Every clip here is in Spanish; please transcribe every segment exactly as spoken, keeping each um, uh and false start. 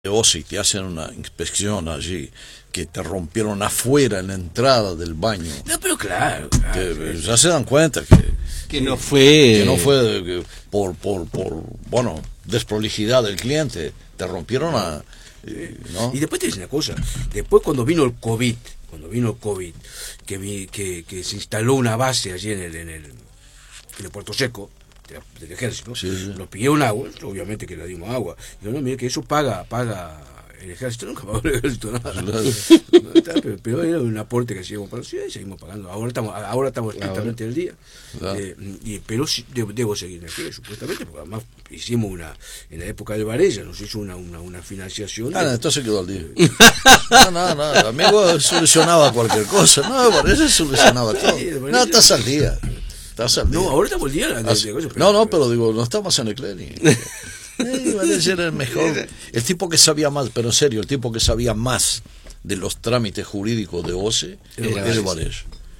O si te hacen una inspección allí, que te rompieron afuera en la entrada del baño. No, pero claro, claro que, sí. Ya se dan cuenta que, que no fue que no fue que por, por, por, bueno, desprolijidad del cliente, te rompieron a... Eh, ¿no? Y después te dice una cosa, después cuando vino el COVID, cuando vino el COVID, que, vi, que, que se instaló una base allí en el, en el, en el Puerto Seco, del ejército, sí, sí. Nos pidieron agua, obviamente que le dimos agua. Y yo, no, mire que eso paga, paga el ejército, nunca pagó el ejército nada. Claro. pero, pero era un aporte que seguimos pagando, sí, seguimos pagando. Ahora estamos, ahora estamos estrictamente en el día. Claro. Eh, y, pero sí, debo, debo seguir en el pie, supuestamente, porque además hicimos una, en la época de Varela, nos hizo una, una, una financiación. Ah, de, no, entonces quedó al día. No, no, no, amigo solucionaba cualquier cosa. No, Varela solucionaba todo. Sí, no, estás al día. No, ahora estamos al día. De, de, de cosas, pero, no, no, pero digo, no estamos en el Cleni. Iba a decir el mejor. El tipo que sabía más, pero en serio, el tipo que sabía más de los trámites jurídicos de O C E era el Varela.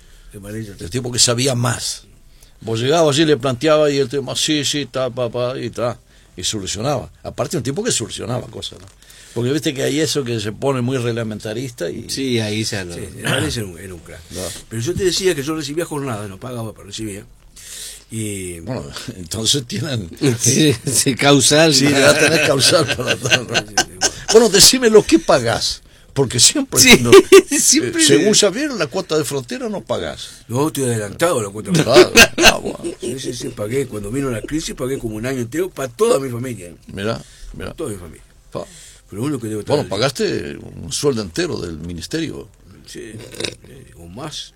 El tipo que sabía más. Vos llegabas allí, le planteaba y el tema, sí, sí, ta, pa, pa, y ta, y solucionaba. Aparte, un tipo que solucionaba cosas, ¿no? Porque viste que hay eso que se pone muy reglamentarista y... Sí, ahí se lo... Sí, era, un, era un crack. No. Pero yo te decía que yo recibía jornada, no pagaba, pero recibía. Y... Bueno, entonces tienen... Sí, sí, causal. Sí, ya tenés causal para todo, ¿no? Bueno, decime lo que pagás. Porque siempre, sí, no, siempre... Eh, según Xavier, la cuota de frontera no pagás. No, estoy adelantado la cuota de frontera. Claro, ah, bueno. Sí, sí, sí, pagué. Cuando vino la crisis, pagué como un año entero para toda mi familia. Mirá, mirá. Para toda mi familia. Pa. Pero uno que debe bueno, pagaste un sueldo entero del ministerio. Sí, o más.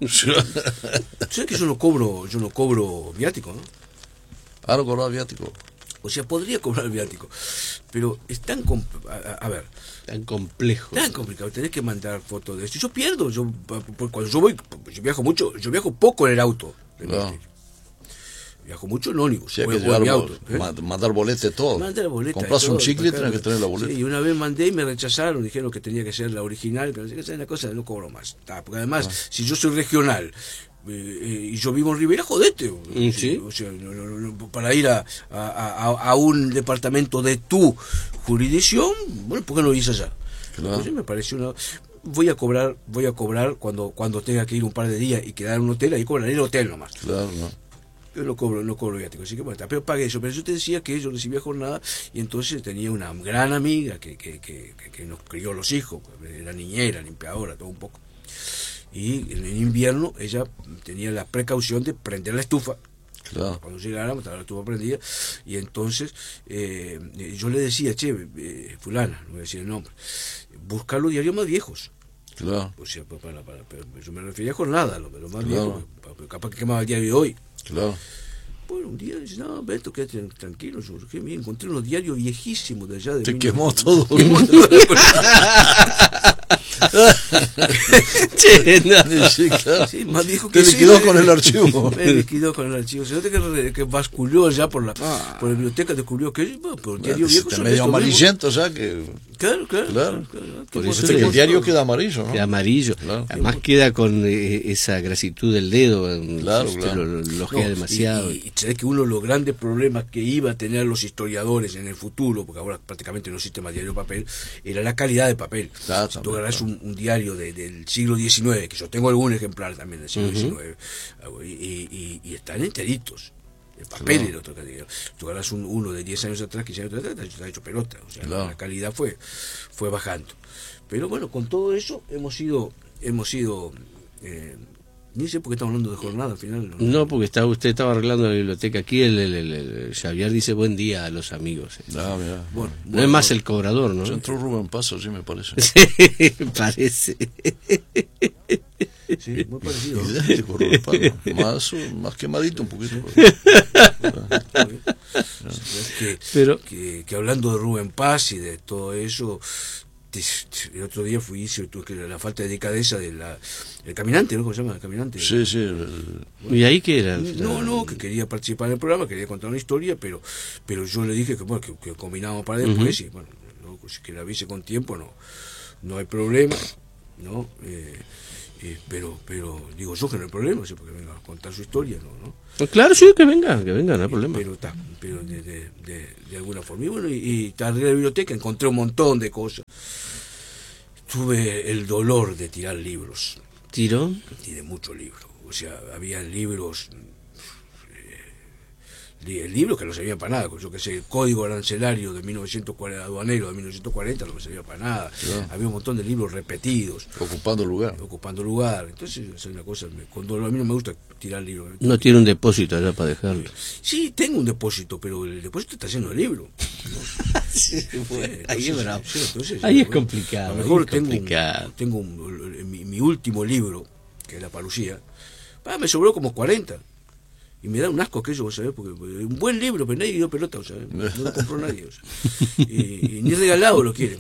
¿Sabes que yo no cobro, yo no cobro viático, no? Ah, no cobro viático. O sea, podría cobrar viático, pero es tan a, a ver, tan complejo, tan complicado. Tenés que mandar fotos de eso. Yo pierdo, yo cuando yo voy, yo viajo mucho, yo viajo poco en el auto. Claro. Viajo mucho en ónibus. Sí, hay que llevar, mi auto, ¿eh? Mandar bolete todo. Mandar boleta. Compras un chicle y tienes que tener la boleta. Sí, y una vez mandé y me rechazaron, dijeron que tenía que ser la original, pero esa es la cosa, no cobro más. Porque además, ah. si yo soy regional eh, eh, y yo vivo en Rivera, jodete. ¿Sí? O sea, no, no, no, para ir a, a, a, a un departamento de tu jurisdicción, bueno, ¿por qué no lo hice allá? Claro. Entonces me pareció una... Voy a cobrar, voy a cobrar cuando cuando tenga que ir un par de días y quedar en un hotel, ahí cobraré el hotel nomás. Claro, no. Yo no cobro, no cobro viático, así que bueno, pero pagué eso. Pero yo te decía que yo recibía jornada y entonces tenía una gran amiga que, que, que, que nos crió los hijos, era niñera, limpiadora, todo un poco. Y en el invierno ella tenía la precaución de prender la estufa. Claro. Cuando llegáramos estaba la estufa prendida y entonces eh, yo le decía, che, eh, fulana, no voy a decir el nombre, buscar los diarios más viejos. Claro. O sea, para, para, para, yo me refería a jornada, lo, lo más claro. viejo, capaz que quemaba el diario de hoy. Claro. Bueno, un día dice, no, Beto, quédate tranquilo, yo qué bien, encontré unos diarios viejísimos de allá de... Te mil... quemó todo. Che, no. Sí, claro. Sí, más viejo que te liquidó con el archivo. Me liquidó con el archivo. Se nota que, que basculó ya por la, ah. por la biblioteca, descubrió que bueno, por el diario viejo está medio amarillento, o sea que... Claro, claro. claro. claro, claro. Por eso que el diario queda amarillo, ¿no? Queda amarillo. Claro. Además queda con eh, esa grasitud del dedo. Claro, si claro. Lo, lo ojea no, demasiado. Y, y, y sabes que uno de los grandes problemas que iba a tener los historiadores en el futuro, porque ahora prácticamente no existe más diario de papel, era la calidad de papel. Claro, si tú agarras un, un diario de, del siglo diecinueve, que yo tengo algún ejemplar también del siglo diecinueve, uh-huh. y, y, y están enteritos. El papel claro. Era otro que tú agarras un, uno de diez años atrás, quince años atrás, está hecho pelota, o sea, claro. La calidad fue fue bajando. Pero bueno, con todo eso hemos ido, hemos ido, eh, ni sé por qué estamos hablando de jornada al final. No, no porque está, usted estaba arreglando la biblioteca aquí, el, el, el, el Xavier dice buen día a los amigos. Ah, mira. Bueno, no bueno, es más bueno. El cobrador, ¿no? Se entró Rubén Paso, sí me parece. Sí, parece. Sí, muy parecido. Idéntico, Rubén Paso. Más, más quemadito un poquito. que, Pero, que, que hablando de Rubén Paz y de todo eso, el otro día fui hice la falta de delicadeza del de caminante, ¿no? ¿Cómo se llama? El caminante. Sí, sí. El... Bueno, ¿y ahí qué era? No, no, que quería participar en el programa, quería contar una historia, pero pero yo le dije que bueno que, que combinábamos para después, uh-huh. Y bueno, no, si que la avise con tiempo, no no hay problema. ¿no? Eh, eh, pero, pero digo yo que no hay problema, ¿sí? Porque venga a contar su historia, ¿no? ¿no? Claro, sí, que venga, que venga, no hay problema. Pero, ta, pero de, de, de, de alguna forma. Y bueno, y, y tardé en la biblioteca, encontré un montón de cosas. Tuve el dolor de tirar libros. ¿Tiró? Tiré muchos libros. O sea, había libros... el libro que no servía para nada, yo que sé, el Código Arancelario de mil novecientos cuarenta, aduanero de mil novecientos cuarenta, no me servía para nada. Claro. Había un montón de libros repetidos. Ocupando lugar. Ocupando lugar. Entonces, es una cosa, cuando a mí no me gusta tirar libros. No tiene un depósito allá para dejarlo. Sí, tengo un depósito, pero el depósito está lleno de libros. Sí, bueno, sí, ahí es bravo. Sí, entonces, ahí es bueno, complicado. A lo mejor es tengo, complicado. Un, tengo un, mi, mi último libro, que es La Parucía, ah, me sobró como cuarenta. Y me da un asco aquello, ¿sabes? Porque un buen libro, pero nadie dio pelota, ¿sabes? No lo compró nadie, ¿sabes? Y, y ni regalado lo quiere.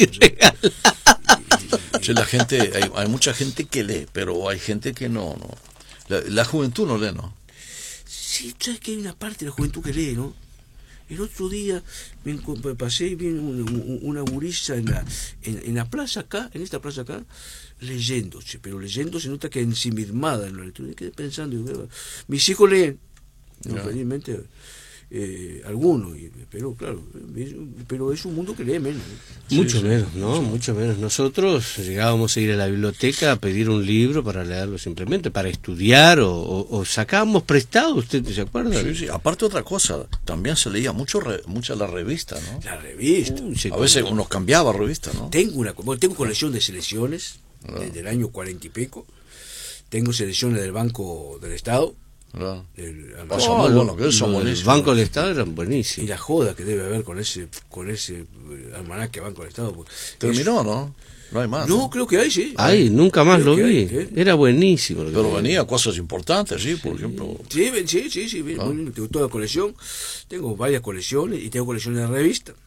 O sea, la gente, hay, hay mucha gente que lee, pero hay gente que no, no. La, la juventud no lee, ¿no? Sí, sabes que hay una parte de la juventud que lee, ¿no? El otro día me pasé y vi una, una gurisa en la, en, en la plaza acá, en esta plaza acá, leyendo, pero leyendo se nota que ensimismada en la lectura. Y quedé pensando, digo, mis hijos leen. No, felizmente eh, algunos, pero claro, pero es un mundo que lee menos. Mucho sí, menos, sí, ¿no? sí. Mucho menos. Nosotros llegábamos a ir a la biblioteca a pedir un libro para leerlo simplemente, para estudiar, o, o, o sacábamos prestado, ¿usted se acuerda? Sí, sí. Aparte otra cosa, también se leía mucho re, mucha la revista, ¿no? La revista. Uh, a veces uno cambiaba revista, ¿no? Tengo una bueno, tengo colección de selecciones no. desde el año cuarenta y pico. Tengo selecciones del Banco del Estado. Claro. El, el, oh, son muy buenos, que son buenísimos. El Banco del Estado eran buenísimos. Y la joda que debe haber con ese con ese almanaque Banco del Estado. Terminó, es, ¿no? No hay más. No, ¿no? creo que hay, sí. Ay, nunca más creo lo vi. Hay, ¿eh? Era buenísimo. Pero venía cosas importantes, sí, por ejemplo. Sí, sí, sí, sí. ¿no? Tengo toda la colección. Tengo varias colecciones y tengo colecciones de revistas.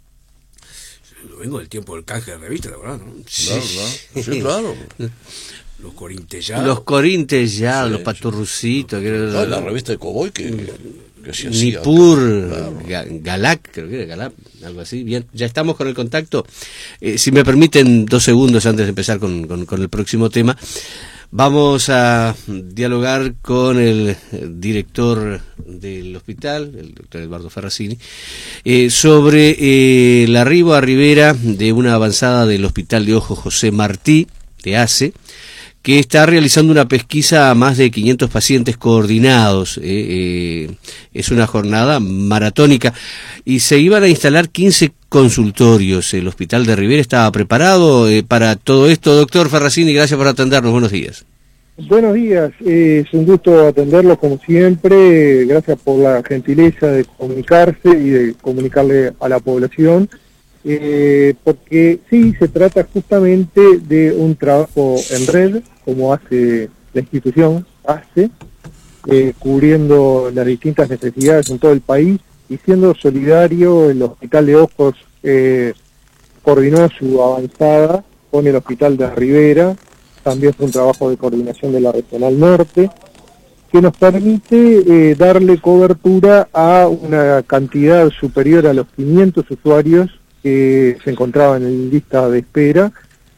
Vengo del tiempo del canje de revistas, la verdad, ¿no? Claro, claro. Sí, claro. Los corintellados. Los corintellados, sí, los paturrucitos. Sí. Que no, la revista de Cowboy que, que se hacía. Nippur, claro. Galac, creo que era Galac, algo así. Bien, ya estamos con el contacto. Eh, si me permiten dos segundos antes de empezar con, con, con el próximo tema, vamos a dialogar con el director del hospital, el doctor Eduardo Ferracini, eh, sobre eh, el arribo a Rivera de una avanzada del Hospital de Ojo José Martí, de A C E, que está realizando una pesquisa a más de quinientos pacientes coordinados. Eh, eh, es una jornada maratónica y se iban a instalar quince consultorios. El Hospital de Rivera estaba preparado eh, para todo esto. Doctor Ferracini, gracias por atendernos. Buenos días. Buenos días, eh, es un gusto atenderlos como siempre. Gracias por la gentileza de comunicarse y de comunicarle a la población. Eh, porque sí, se trata justamente de un trabajo en red, como hace la institución, hace, eh, cubriendo las distintas necesidades en todo el país, y siendo solidario, el Hospital de Ojos eh, coordinó su avanzada con el Hospital de Rivera. También fue un trabajo de coordinación de la Regional Norte, que nos permite eh, darle cobertura a una cantidad superior a los quinientos usuarios que se encontraban en lista de espera.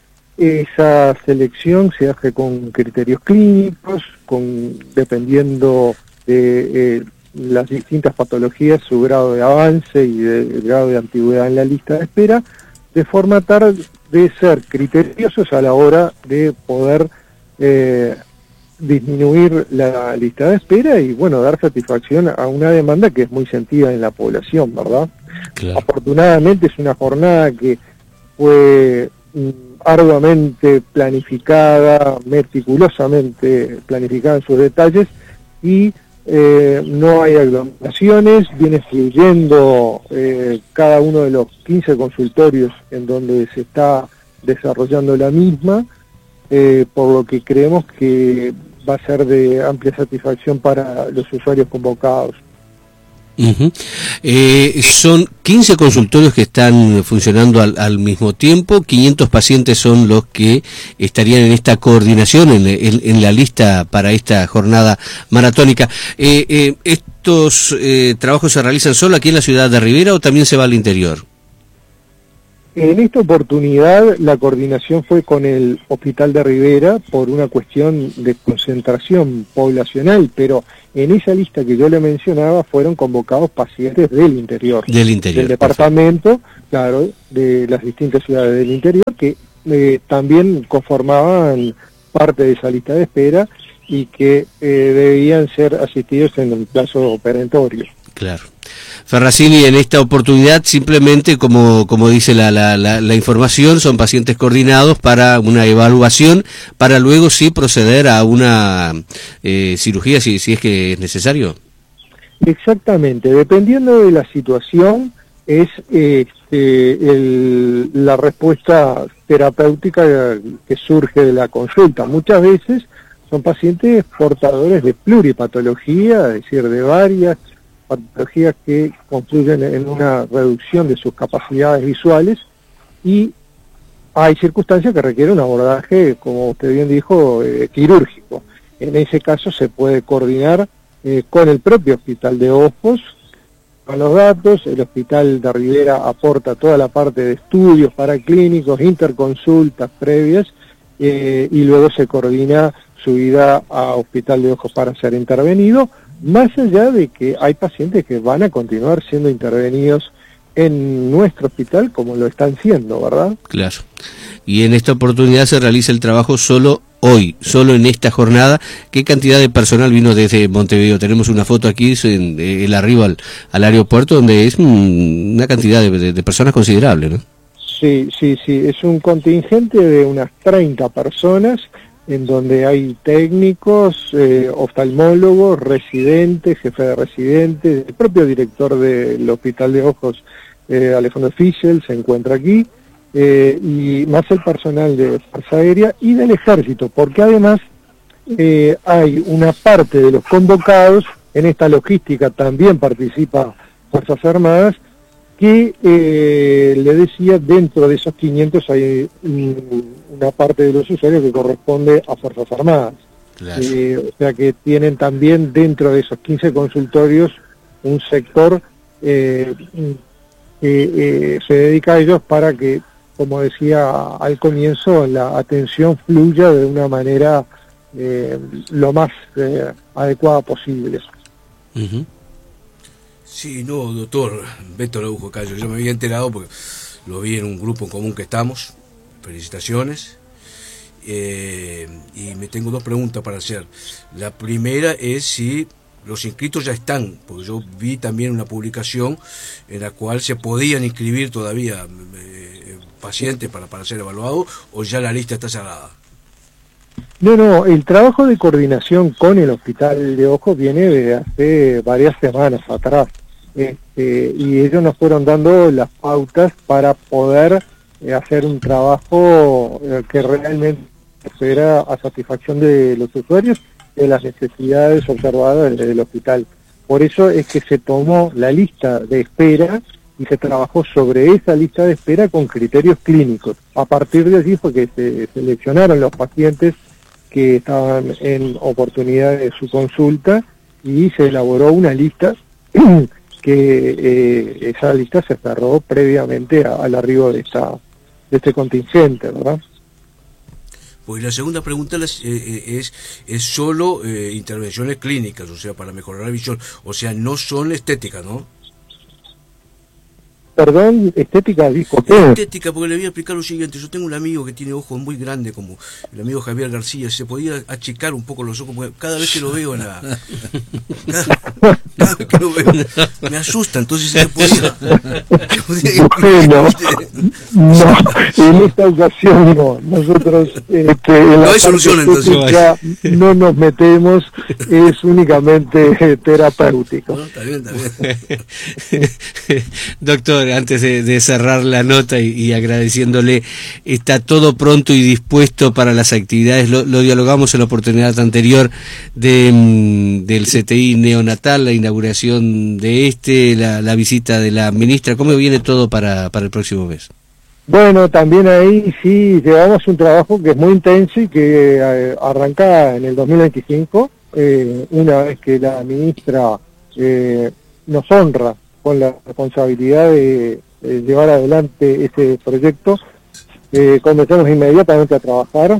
Esa selección se hace con criterios clínicos, con dependiendo de eh, las distintas patologías, su grado de avance y de, el grado de antigüedad en la lista de espera, de forma tal de ser criteriosos a la hora de poder eh, disminuir la lista de espera y, bueno, dar satisfacción a una demanda que es muy sentida en la población, ¿verdad? Claro. Afortunadamente es una jornada que fue mm, arduamente planificada, meticulosamente planificada en sus detalles, y eh, no hay aglomeraciones, viene fluyendo eh, cada uno de los quince consultorios en donde se está desarrollando la misma, eh, por lo que creemos que va a ser de amplia satisfacción para los usuarios convocados. Uh-huh. Eh, son quince consultorios que están funcionando al, al mismo tiempo, quinientos pacientes son los que estarían en esta coordinación, en, en, en la lista para esta jornada maratónica. Eh, eh, ¿Estos eh, trabajos se realizan solo aquí en la ciudad de Rivera o también se va al interior? En esta oportunidad la coordinación fue con el Hospital de Rivera por una cuestión de concentración poblacional, pero en esa lista que yo le mencionaba fueron convocados pacientes del interior, del interior, del departamento, claro, de las distintas ciudades del interior, que eh, también conformaban parte de esa lista de espera y que eh, debían ser asistidos en el plazo perentorio. Claro. Ferracini, en esta oportunidad simplemente, como, como dice la, la, la, la información, son pacientes coordinados para una evaluación, para luego sí proceder a una eh, cirugía si, si es que es necesario. Exactamente, dependiendo de la situación es este, el, la respuesta terapéutica que surge de la consulta. Muchas veces son pacientes portadores de pluripatología, es decir, de varias patologías que confluyen en una reducción de sus capacidades visuales, y hay circunstancias que requieren un abordaje, como usted bien dijo, eh, quirúrgico. En ese caso se puede coordinar eh, con el propio Hospital de Ojos, con los datos. El Hospital de Rivera aporta toda la parte de estudios paraclínicos, interconsultas previas, eh, y luego se coordina su ida a Hospital de Ojos para ser intervenido, más allá de que hay pacientes que van a continuar siendo intervenidos en nuestro hospital como lo están siendo, ¿verdad? Claro. Y en esta oportunidad se realiza el trabajo solo hoy, solo en esta jornada. ¿Qué cantidad de personal vino desde Montevideo? Tenemos una foto aquí, en el arribo al, al aeropuerto, donde es una cantidad de, de, de personas considerable, ¿no? Sí, sí, sí. Es un contingente de unas treinta personas, en donde hay técnicos, eh, oftalmólogos, residentes, jefe de residentes, el propio director del Hospital de Ojos, eh, Alejandro Fischel, se encuentra aquí, eh, y más el personal de Fuerza Aérea y del Ejército, porque además eh, hay una parte de los convocados, en esta logística también participa Fuerzas Armadas, que eh, le decía, dentro de esos quinientos hay una parte de los usuarios que corresponde a Fuerzas Armadas. Claro. Eh, o sea que tienen también dentro de esos quince consultorios un sector eh, que eh, se dedica a ellos para que, como decía al comienzo, la atención fluya de una manera eh, lo más eh, adecuada posible. Uh-huh. Sí, no, doctor Beto Araujo Cayo, yo me había enterado porque lo vi en un grupo en común que estamos. Felicitaciones. Eh, y me tengo dos preguntas para hacer. La primera es si los inscritos ya están, porque yo vi también una publicación en la cual se podían inscribir todavía eh, pacientes para, para ser evaluados, o ya la lista está cerrada. No, no, el trabajo de coordinación con el Hospital de Ojos viene de hace varias semanas atrás. Este, y ellos nos fueron dando las pautas para poder eh, hacer un trabajo eh, que realmente fuera a satisfacción de los usuarios, de las necesidades observadas desde el hospital. Por eso es que se tomó la lista de espera y se trabajó sobre esa lista de espera con criterios clínicos. A partir de allí fue que se seleccionaron los pacientes que estaban en oportunidad de su consulta y se elaboró una lista que eh, esa lista se cerró previamente a, al arribo de esta de este contingente, ¿verdad? Pues la segunda pregunta es, eh, es, es solo eh, intervenciones clínicas, o sea, para mejorar la visión, o sea, no son estéticas, ¿no? Perdón, estética, dijo. Estética, porque le voy a explicar lo siguiente. Yo tengo un amigo que tiene ojos muy grandes, como el amigo Javier García. Se podía achicar un poco los ojos, porque cada vez que lo veo en la... Cada, cada vez que lo veo, me asusta, entonces se podía... Bueno, no, en esta ocasión no. Nosotros este, en no la hay solución, entonces. No nos metemos, es únicamente terapéutico. No, está bien, está bien. Doctor, antes de, de cerrar la nota y, y agradeciéndole, está todo pronto y dispuesto para las actividades, lo, lo dialogamos en la oportunidad anterior de, del C T I neonatal, la inauguración de este, la, la visita de la ministra. ¿Cómo viene todo para, para el próximo mes? Bueno, también ahí sí llevamos un trabajo que es muy intenso y que eh, arranca en el dos mil veinticinco, eh, una vez que la ministra eh, nos honra con la responsabilidad de eh, llevar adelante ese proyecto. Eh, comenzamos inmediatamente a trabajar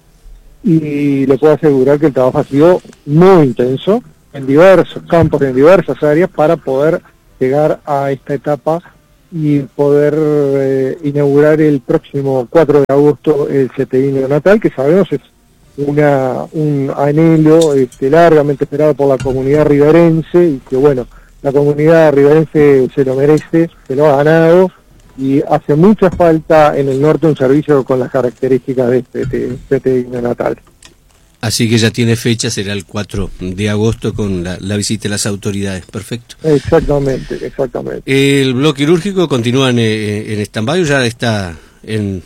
y le puedo asegurar que el trabajo ha sido muy intenso en diversos campos, en diversas áreas, para poder llegar a esta etapa y poder eh, inaugurar el próximo cuatro de agosto el C T I neonatal, que sabemos es una un anhelo este, largamente esperado por la comunidad riverense, y que bueno, la comunidad riverense se lo merece, se lo ha ganado, y hace mucha falta en el norte un servicio con las características de este C T I neonatal. Así que ya tiene fecha, será el cuatro de agosto con la, la visita de las autoridades. Perfecto. Exactamente, exactamente. ¿El bloque quirúrgico continúa en, en stand-by o ya está en,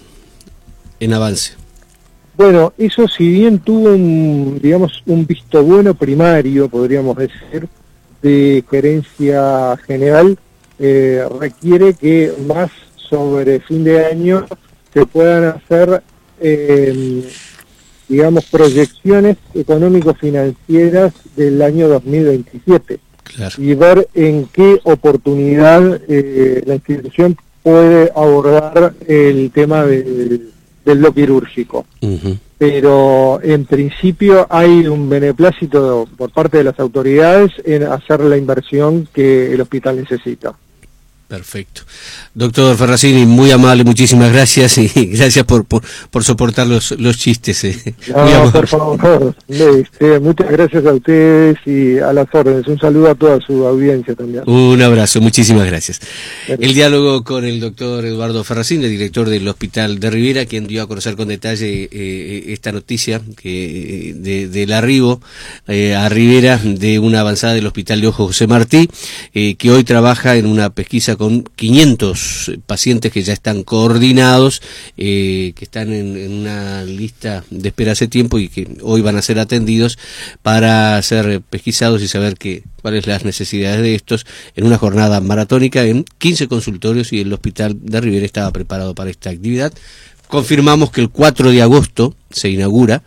en avance? Bueno, eso si bien tuvo un, digamos, un visto bueno primario, podríamos decir, de gerencia general, eh, requiere que más sobre fin de año se puedan hacer, eh, digamos, proyecciones económico-financieras del año dos mil veintisiete. Claro. Y ver en qué oportunidad eh, la institución puede abordar el tema del, del bloque quirúrgico. Uh-huh. Pero en principio hay un beneplácito por parte de las autoridades en hacer la inversión que el hospital necesita. Perfecto. Doctor Ferracini, muy amable, muchísimas gracias y gracias por por, por soportar los, los chistes. Eh. No, por favor. Este, muchas gracias a ustedes y a las órdenes. Un saludo a toda su audiencia también. Un abrazo, muchísimas gracias. Gracias. El diálogo con el doctor Eduardo Ferracini, director del Hospital de Rivera, quien dio a conocer con detalle eh, esta noticia que de, del arribo eh, a Rivera de una avanzada del Hospital de Ojo José Martí, eh, que hoy trabaja en una pesquisa con quinientos pacientes que ya están coordinados, eh, que están en, en una lista de espera hace tiempo y que hoy van a ser atendidos para ser pesquisados y saber qué, cuáles las necesidades de estos en una jornada maratónica en quince consultorios, y el Hospital de Rivera estaba preparado para esta actividad. Confirmamos que el cuatro de agosto se inaugura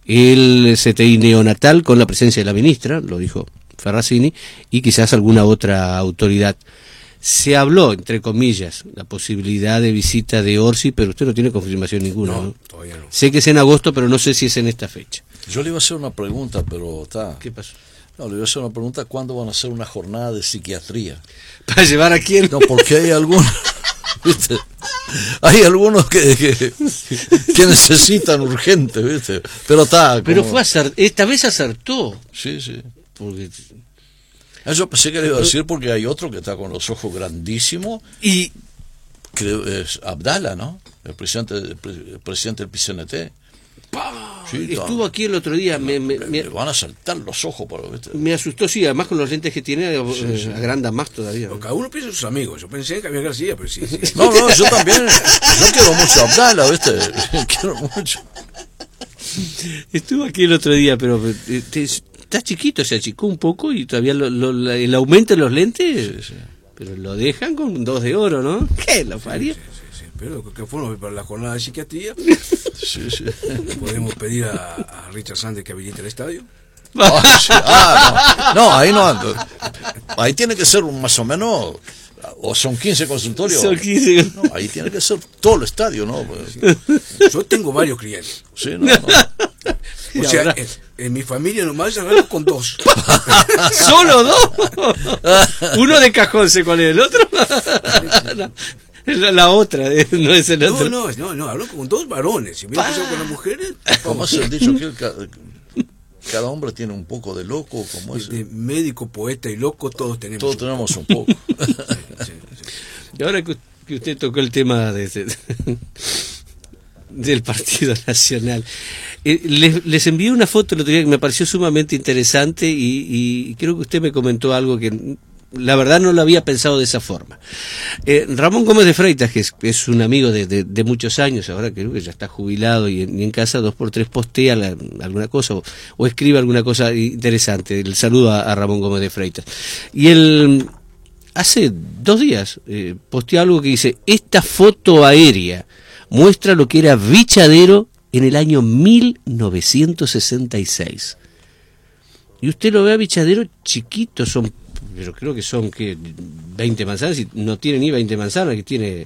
el C T I neonatal con la presencia de la ministra, lo dijo Ferracini, y quizás alguna otra autoridad. Se habló, entre comillas, la posibilidad de visita de Orsi, pero usted no tiene confirmación ninguna, ¿no? ¿no? Todavía no. Sé que es en agosto, pero no sé si es en esta fecha. Yo le iba a hacer una pregunta, pero está... ¿Qué pasó? No, le iba a hacer una pregunta, ¿cuándo van a hacer una jornada de psiquiatría? ¿Para llevar a quién? No, porque hay algunos... ¿viste? Hay algunos que, que, que necesitan urgente, ¿viste? Pero está... Como... Pero fue acert... esta vez acertó. Sí, sí. Porque... Eso pensé que le iba a decir porque hay otro que está con los ojos grandísimos y que es Abdala, ¿no? El presidente, el presidente del P C N T. Sí, estuvo aquí el otro día. Me, me, me, me van a saltar los ojos, por ¿viste? Me asustó, sí, además con los lentes que tiene, sí, eh, sí. agranda más todavía. ¿No? Cada uno piensa en sus amigos. Yo pensé que había García, pero sí. sí. No, no, yo también. Yo quiero mucho a Abdala, ¿viste? Quiero mucho. Estuvo aquí el otro día, pero eh, te, está chiquito, se achicó un poco y todavía lo, lo, el aumento de los lentes, sí, sí. Pero lo dejan con dos de oro, ¿no? ¿Qué lo faría? Sí, sí, sí, sí. Pero que fuimos para la jornada de psiquiatría. Sí, sí. Podemos pedir a, a Richard Sanders que habilite el estadio. Ah, sí. ah, no. no, ahí no ando. Ahí tiene que ser un más o menos, o son quince consultorios. Son quince. No, ahí tiene que ser todo el estadio, ¿no? Sí. Yo tengo varios clientes. Sí, no, no. O sea, en, en mi familia nomás ya gano con dos. ¿Solo dos? Uno de cajón, ¿sé cuál es el otro? La, la otra, no es el otro. No, no, no, no, hablo con dos varones. Si me ah. con las mujeres. ¿Cómo se ha dicho que cada, cada hombre tiene un poco de loco? Como es? De médico, poeta y loco, todos tenemos. Todos un tenemos un poco. Sí, sí, sí. Y ahora que, que usted tocó el tema de, de, del Partido Nacional, eh, les, les envié una foto el otro día que me pareció sumamente interesante y, y creo que usted me comentó algo que la verdad no lo había pensado de esa forma. Eh, Ramón Gómez de Freitas, que es, es un amigo de, de, de muchos años, ahora creo que ya está jubilado y en, y en casa dos por tres postea la, alguna cosa o, o escribe alguna cosa interesante. El saludo a, a Ramón Gómez de Freitas. Y él hace dos días eh, posteó algo que dice: esta foto aérea muestra lo que era Vichadero en el año mil novecientos sesenta y seis. Y usted lo ve a Vichadero chiquito, son pero creo que son que veinte manzanas, y no tiene ni veinte manzanas, que tiene,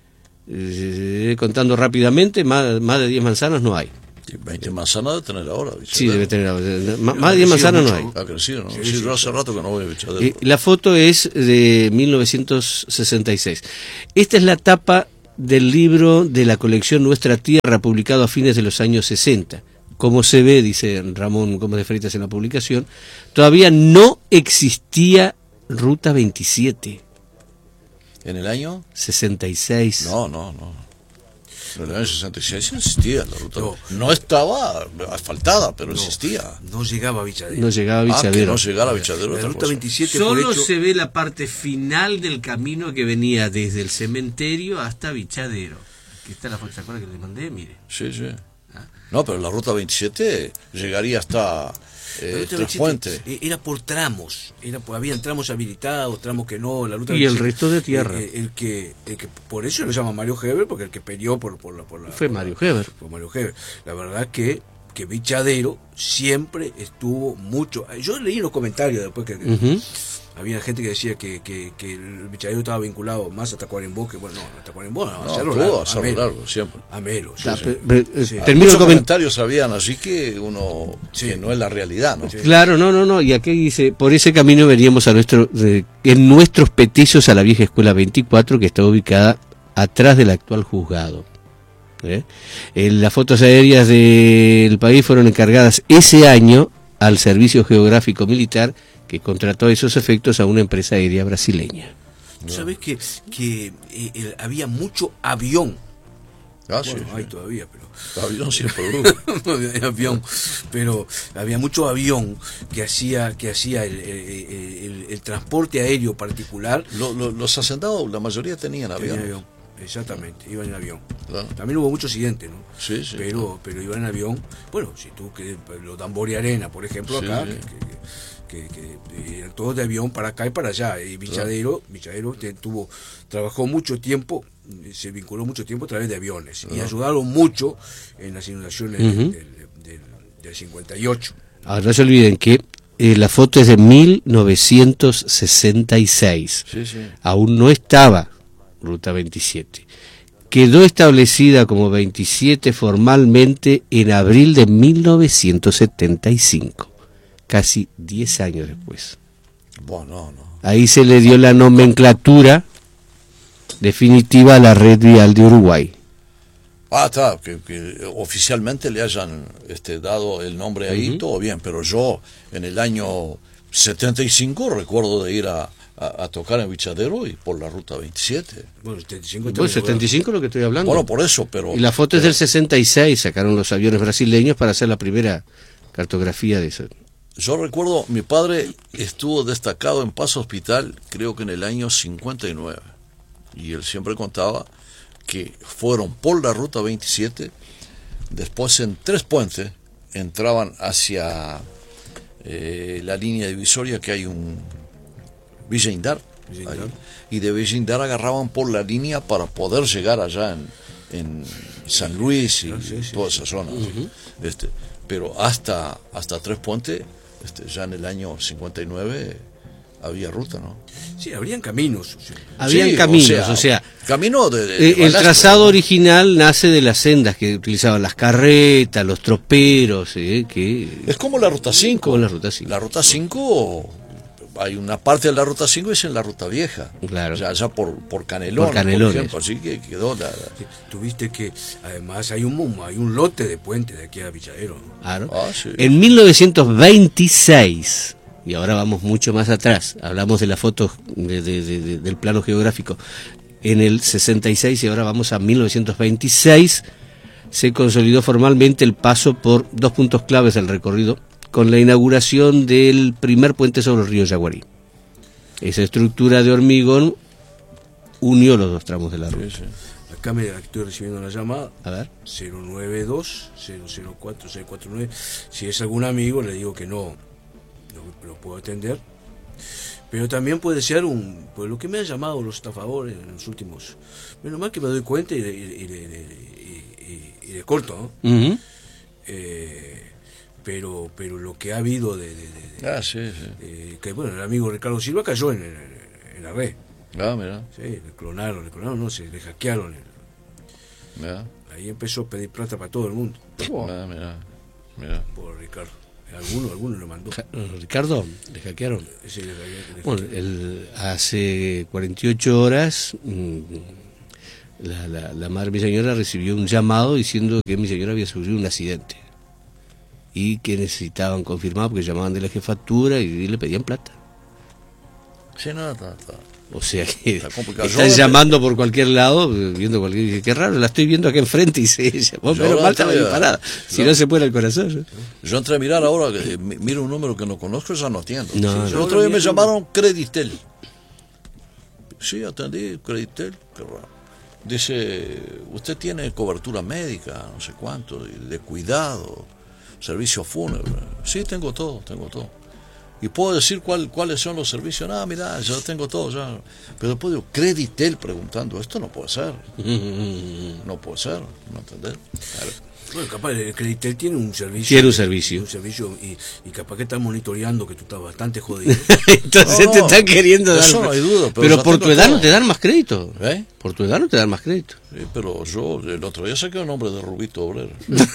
eh, contando rápidamente, más, más de diez manzanas no hay. veinte manzanas debe tener ahora, Vichadero. Sí, debe tener ahora. Más, más de diez manzanas no hay. Ha crecido, ¿no? Sí, Sí, sí, yo hace sí. rato que no voy a Vichadero. Eh, la foto es de mil novecientos sesenta y seis. Esta es la tapa del libro de la colección Nuestra Tierra, publicado a fines de los años sesenta. Como se ve, dice Ramón Gómez de Freitas en la publicación, todavía no existía Ruta veintisiete. ¿En el año? sesenta y seis. No, no, no. En el año sesenta y seis existía la ruta. No. No estaba asfaltada, pero No, existía. no llegaba a Vichadero. No llegaba a Ah, que Vichadero. no llegara a Vichadero. La otra ruta cosa. veintisiete, por Solo hecho, se ve la parte final del camino que venía desde el cementerio hasta Vichadero. Aquí está la foto, ¿se acuerda que le mandé? Mire. Sí, sí. No, pero la ruta veintisiete llegaría hasta la eh, ruta Tres veintisiete Puentes. eh, era por tramos, era por, habían tramos habilitados, tramos que no, la ruta Y el veintisiete, resto de tierra. eh, eh, el, que, el que por eso lo llama Mario Heber, porque el que peleó por, por la por la Fue por Mario la- Heber. fue Mario Heber. La verdad que que Vichadero siempre estuvo mucho. Yo leí en los comentarios después que, que Ujú. había gente que decía que, que, que el Vichadero estaba vinculado más a Tacuarembó, que bueno, no, a Tacuarembó no, No, a Cerro todo Largo, a Cerro Melo, Largo, siempre. a Melo, sí, Ah, sí. pe- pe- eh, Sí. Termino el Muchos comentario. comentarios habían así que uno Sí. que no es la realidad, ¿no? Sí. Claro, no, no, no. Y aquí dice, por ese camino veníamos a nuestro, eh, en nuestros peticios a la vieja escuela veinticuatro, que está ubicada atrás del actual juzgado. ¿Eh? Eh, las fotos aéreas del país fueron encargadas ese año al Servicio Geográfico Militar, que contrató a esos efectos a una empresa aérea brasileña. ¿Tú sabés que, que eh, el- había mucho avión? Ah, sí, Bueno, sí. hay todavía, pero Avión siempre hubo. había avión, pero había mucho avión que hacía que hacía el, el- el- el transporte aéreo particular. Lo- lo- los hacendados, la mayoría tenían Tenía avión. avión, exactamente, iban en avión. Claro. También hubo muchos accidentes, ¿no? Sí, sí. Pero, pero iban en avión. Bueno, si tú que los Dambori Arena, por ejemplo, Sí, acá, sí. que, que, que, que eran todos de avión para acá y para allá. Y Vichadero, Vichadero te- tuvo, trabajó mucho tiempo, se vinculó mucho tiempo a través de aviones y ayudaron mucho en las inundaciones Ujú. del, del, del- del cincuenta y ocho. Ahora no se olviden que eh, la foto es de mil novecientos sesenta y seis. Sí, sí. Aún no estaba Ruta veintisiete. Quedó establecida como veintisiete formalmente en abril de mil novecientos setenta y cinco, casi diez años después. Bueno, no, no. Ahí se le dio la nomenclatura definitiva a la red vial de Uruguay. Ah, está, que, que oficialmente le hayan este, dado el nombre ahí, Ujú. todo bien, pero yo en el año setenta y cinco recuerdo de ir a, a, a tocar en Vichadero y por la ruta veintisiete. Bueno, setenta y cinco Pues también, setenta y cinco es lo que estoy hablando. Bueno, por eso, pero... Y la foto es del sesenta y seis, sacaron los aviones brasileños para hacer la primera cartografía de eso. Yo recuerdo, mi padre estuvo destacado en Paz Hospital, creo que en el año cincuenta y nueve. Y él siempre contaba que fueron por la ruta veintisiete, después en Tres Puentes entraban hacia eh, la línea divisoria, que hay un Villa Indar, Villa Indar. ahí, y de Villa Indar agarraban por la línea para poder llegar allá en, en San Luis y Ah, sí, sí, toda sí. esa zona. este, pero hasta, hasta Tres Puentes, este, ya en el año cincuenta y nueve había ruta, ¿no? Sí, habrían caminos. sí. Habían Sí, caminos, o sea, camino de, de- de Eh, el balasto, trazado ¿no? original nace de las sendas que utilizaban las carretas, los troperos, eh, que Es como la ruta cinco. Como la ruta cinco. La ruta cinco, hay una parte de la ruta cinco es en la ruta vieja. Claro. Ya, ya por, por Canelones, Por Canelones. ejemplo, así que quedó la... la- Sí, Tuviste que, además, hay un hay un lote de puente de aquí a Vichadero. ¿no? claro. Ah, sí. En mil novecientos veintiséis, y ahora vamos mucho más atrás, hablamos de la foto de- de- de- de- del plano geográfico, en el sesenta y seis y ahora vamos a mil novecientos veintiséis, se consolidó formalmente el paso por dos puntos claves del recorrido, con la inauguración del primer puente sobre el río Yaguarí. Esa estructura de hormigón unió los dos tramos de la ruta. Sí, sí. Acá me estoy recibiendo una llamada. A ver. cero nueve dos, cero cero cuatro, seis cuatro nueve. Si es algún amigo, le digo que no, no lo puedo atender. Pero también puede ser un, pues lo que me han llamado los estafadores en los últimos. Menos mal que me doy cuenta y le, y, le- y le- y- y- y le corto, ¿no? Ujú. Eh, pero pero lo que ha habido de, de, de, Ah, sí, sí. de que bueno, el amigo Ricardo Silva cayó en, en, en la red. Ah, mira, Sí, le clonaron, le clonaron, no sé, le hackearon. mira. Ahí empezó a pedir plata para todo el mundo. Ah, mira, mira. Por Ricardo. Alguno, alguno lo mandó. Ja- Ricardo, le hackearon. Sí, le- le- le- Bueno, el, hace cuarenta y ocho horas mm, la, la, la madre de mi señora recibió un llamado diciendo que mi señora había sufrido un accidente y que necesitaban confirmar porque llamaban de la jefatura y le pedían plata. Sí, no, está, está. O sea que Está complicado. están Yo- llamando por cualquier lado, viendo cualquier... dice, qué raro, la estoy viendo acá enfrente y se llamó, Yo pero la mal estaba otra- disparada. Si yo- no se puede el corazón. ¿no? Yo entré a mirar ahora, eh, mi- miro un número que no conozco, ya no atiendo. No, Sí, no. el otro día me llamaron Creditel. Sí, atendí, Creditel, qué raro. Dice, usted tiene cobertura médica, no sé cuánto, y de cuidado, servicio fúnebre. Sí, tengo todo, tengo todo. Y puedo decir cuál, cuáles son los servicios. Ah, mira, yo tengo todo ya. Pero después digo, Creditel preguntando, esto no puede ser. No puede ser, ¿no entendés? Claro. Bueno, capaz el Creditel tiene un servicio. Tiene un servicio. Un servicio y, y capaz que está monitoreando que tú estás bastante jodido. Entonces No, te no, están queriendo dar... eso no hay duda, pero pero ya por tengo tu edad todo. no te dan más crédito. ¿Eh? Por tu edad no te dan más crédito. Sí, pero yo el otro día saqué el nombre de Rubito Obrero.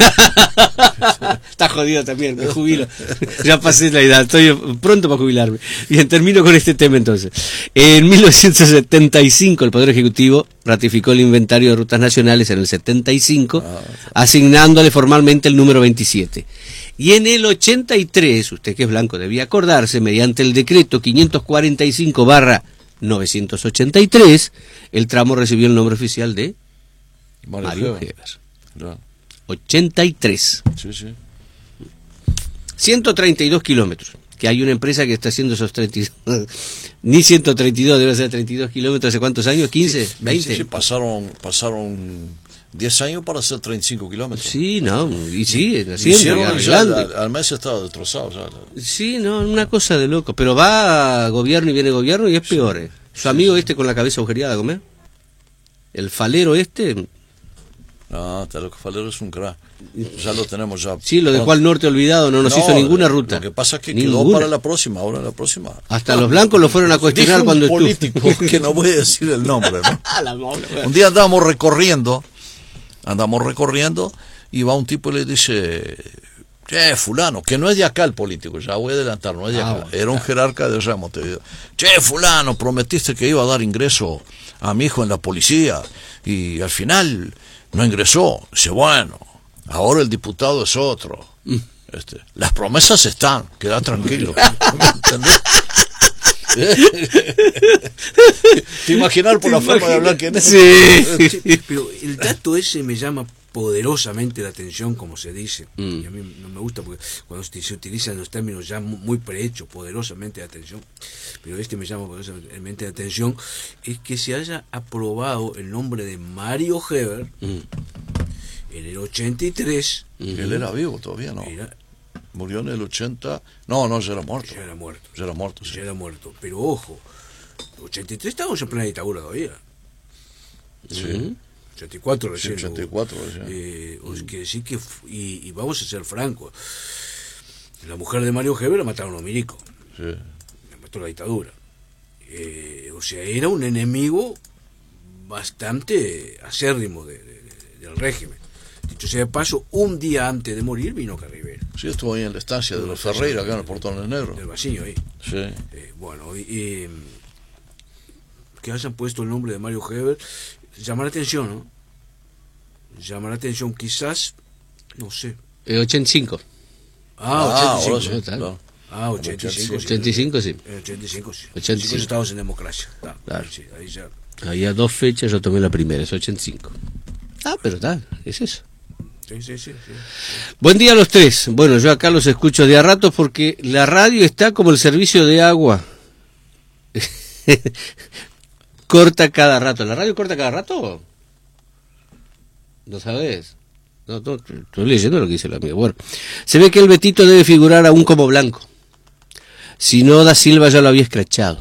Está jodido también, me jubilo. Ya pasé la edad, estoy pronto para jubilarme. Bien, termino con este tema entonces. En mil novecientos setenta y cinco el Poder Ejecutivo ratificó el inventario de rutas nacionales en el setenta y cinco, asignándole formalmente el número veintisiete. Y en el ochenta y tres, usted que es blanco debía acordarse, mediante el decreto quinientos cuarenta y cinco barra novecientos ochenta y tres, el tramo recibió el nombre oficial de Mario Mario Heber. Heber. Ya, ochenta y tres. sí, sí. ciento treinta y dos kilómetros. Que hay una empresa que está haciendo esos treinta y dos. Ni ciento treinta y dos, debe ser treinta y dos kilómetros. ¿Hace cuántos años? ¿quince? ¿veinte? Sí, sí, pasaron, pasaron diez años para hacer treinta y cinco kilómetros. Sí, no, y sí, haciendo, y Hicieron y ya arreglando. al, al mes estaba destrozado. Ya. Sí, no, una cosa de loco. Pero va gobierno y viene gobierno y es peor. eh. Su amigo este con la cabeza agujereada, ¿comer? El falero este, No, Talo Falero es un crack. Ya lo tenemos ya. sí, lo dejó al norte olvidado, no nos No, hizo ninguna ruta. Lo que pasa es que Ninguna. quedó para la próxima, ahora la próxima. Hasta los blancos lo fueron a cuestionar Dijo cuando un estuvo. político que no voy a decir el nombre, ¿no? Ah, la mola, bueno. Un día andamos recorriendo, andamos recorriendo y va un tipo y le dice, che, fulano, que no es de acá el político, ya voy a adelantar, no es de Ah, acá, bueno, era un jerarca de Ramos, te digo. Che, fulano, prometiste que iba a dar ingreso a mi hijo en la policía y al final no ingresó. Dice, bueno, ahora el diputado es otro. Este, las promesas están, queda tranquilo. ¿Entendés? ¿Te imaginas por la forma de hablar quién es? Sí. Sí, pero el dato ese me llama poderosamente la atención, como se dice. Mm. Y a mí no me gusta porque cuando se se utilizan los términos ya mu- muy prehechos, poderosamente la atención, pero este me llama poderosamente la atención, es que se haya aprobado el nombre de Mario Heber Mm. en el ochenta y tres. Él era vivo todavía, ¿no? Era, Murió en el ochenta. No, no, ya era muerto. ya era muerto. Ya era muerto, sí. Ya era muerto. Pero ojo, ochenta y tres estábamos en plena dictadura todavía. Sí. ochenta y cuatro Sí, recién. ochenta y cuatro, sí. Eh, os quiere decir que, fu- y, y vamos a ser francos, la mujer de Mario Heber la mataron los milicos, Sí. la mató la dictadura. Eh, o sea, era un enemigo bastante acérrimo de- de- de- del régimen. Dicho sea de paso, un día antes de morir vino Carribera, Sí, estuvo ahí en la estancia de los Ferreira, acá en el Portón del Negro. del vacío ahí. Sí. Eh, bueno, y, y, que hayan puesto el nombre de Mario Heber llama la atención, ¿no? Llama la atención, quizás, no sé. Eh, ochenta y cinco. Ah, ahora ochenta y cinco. sí, ¿no? Tal. claro. Ah, ochenta y cinco. sí. ochenta y cinco, sí. En ochenta y cinco, sí. ochenta y cinco. estábamos en democracia. Ah, Claro. sí, ahí ya. Había dos fechas, yo tomé la primera, es ochenta y cinco. Ah, pero está, es eso. Sí, sí, sí, sí. Buen día a los tres. Bueno, yo acá los escucho de a ratos porque la radio está como el servicio de agua. Corta cada rato. ¿La radio corta cada rato? ¿No sabes? No, no, estoy leyendo lo que dice el amigo. Bueno, se ve que el Betito debe figurar aún como blanco. Si no, Da Silva ya lo había escrachado.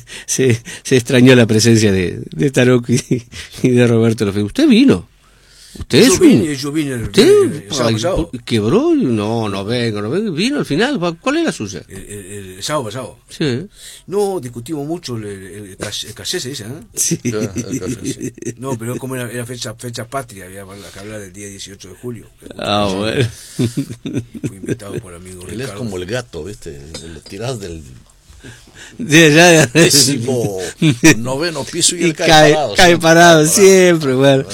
se, se extrañó la presencia de, de Taroco y, y de Roberto Lofebvre. Usted vino. ¿Ustedes? Yo vine, yo vine el, ¿Usted? el, el sábado Ay, pasado. ¿Quebró? No, no vengo, no vengo. Vino al final. ¿Cuál es la suya? El, el, el sábado pasado. Sí. No, discutimos mucho el, el, el, cas- el cassé, se dice, ¿eh? Sí. No, pero como era, era fecha, fecha patria, había que hablar del día dieciocho de julio. Ah, bueno. Fui invitado por amigo Él Ricardo. es como el gato, ¿viste? Le tirás del Ya, ya, ya. décimo noveno piso y, Y él cae, cae, parado. cae siempre. parado Cae siempre, bueno.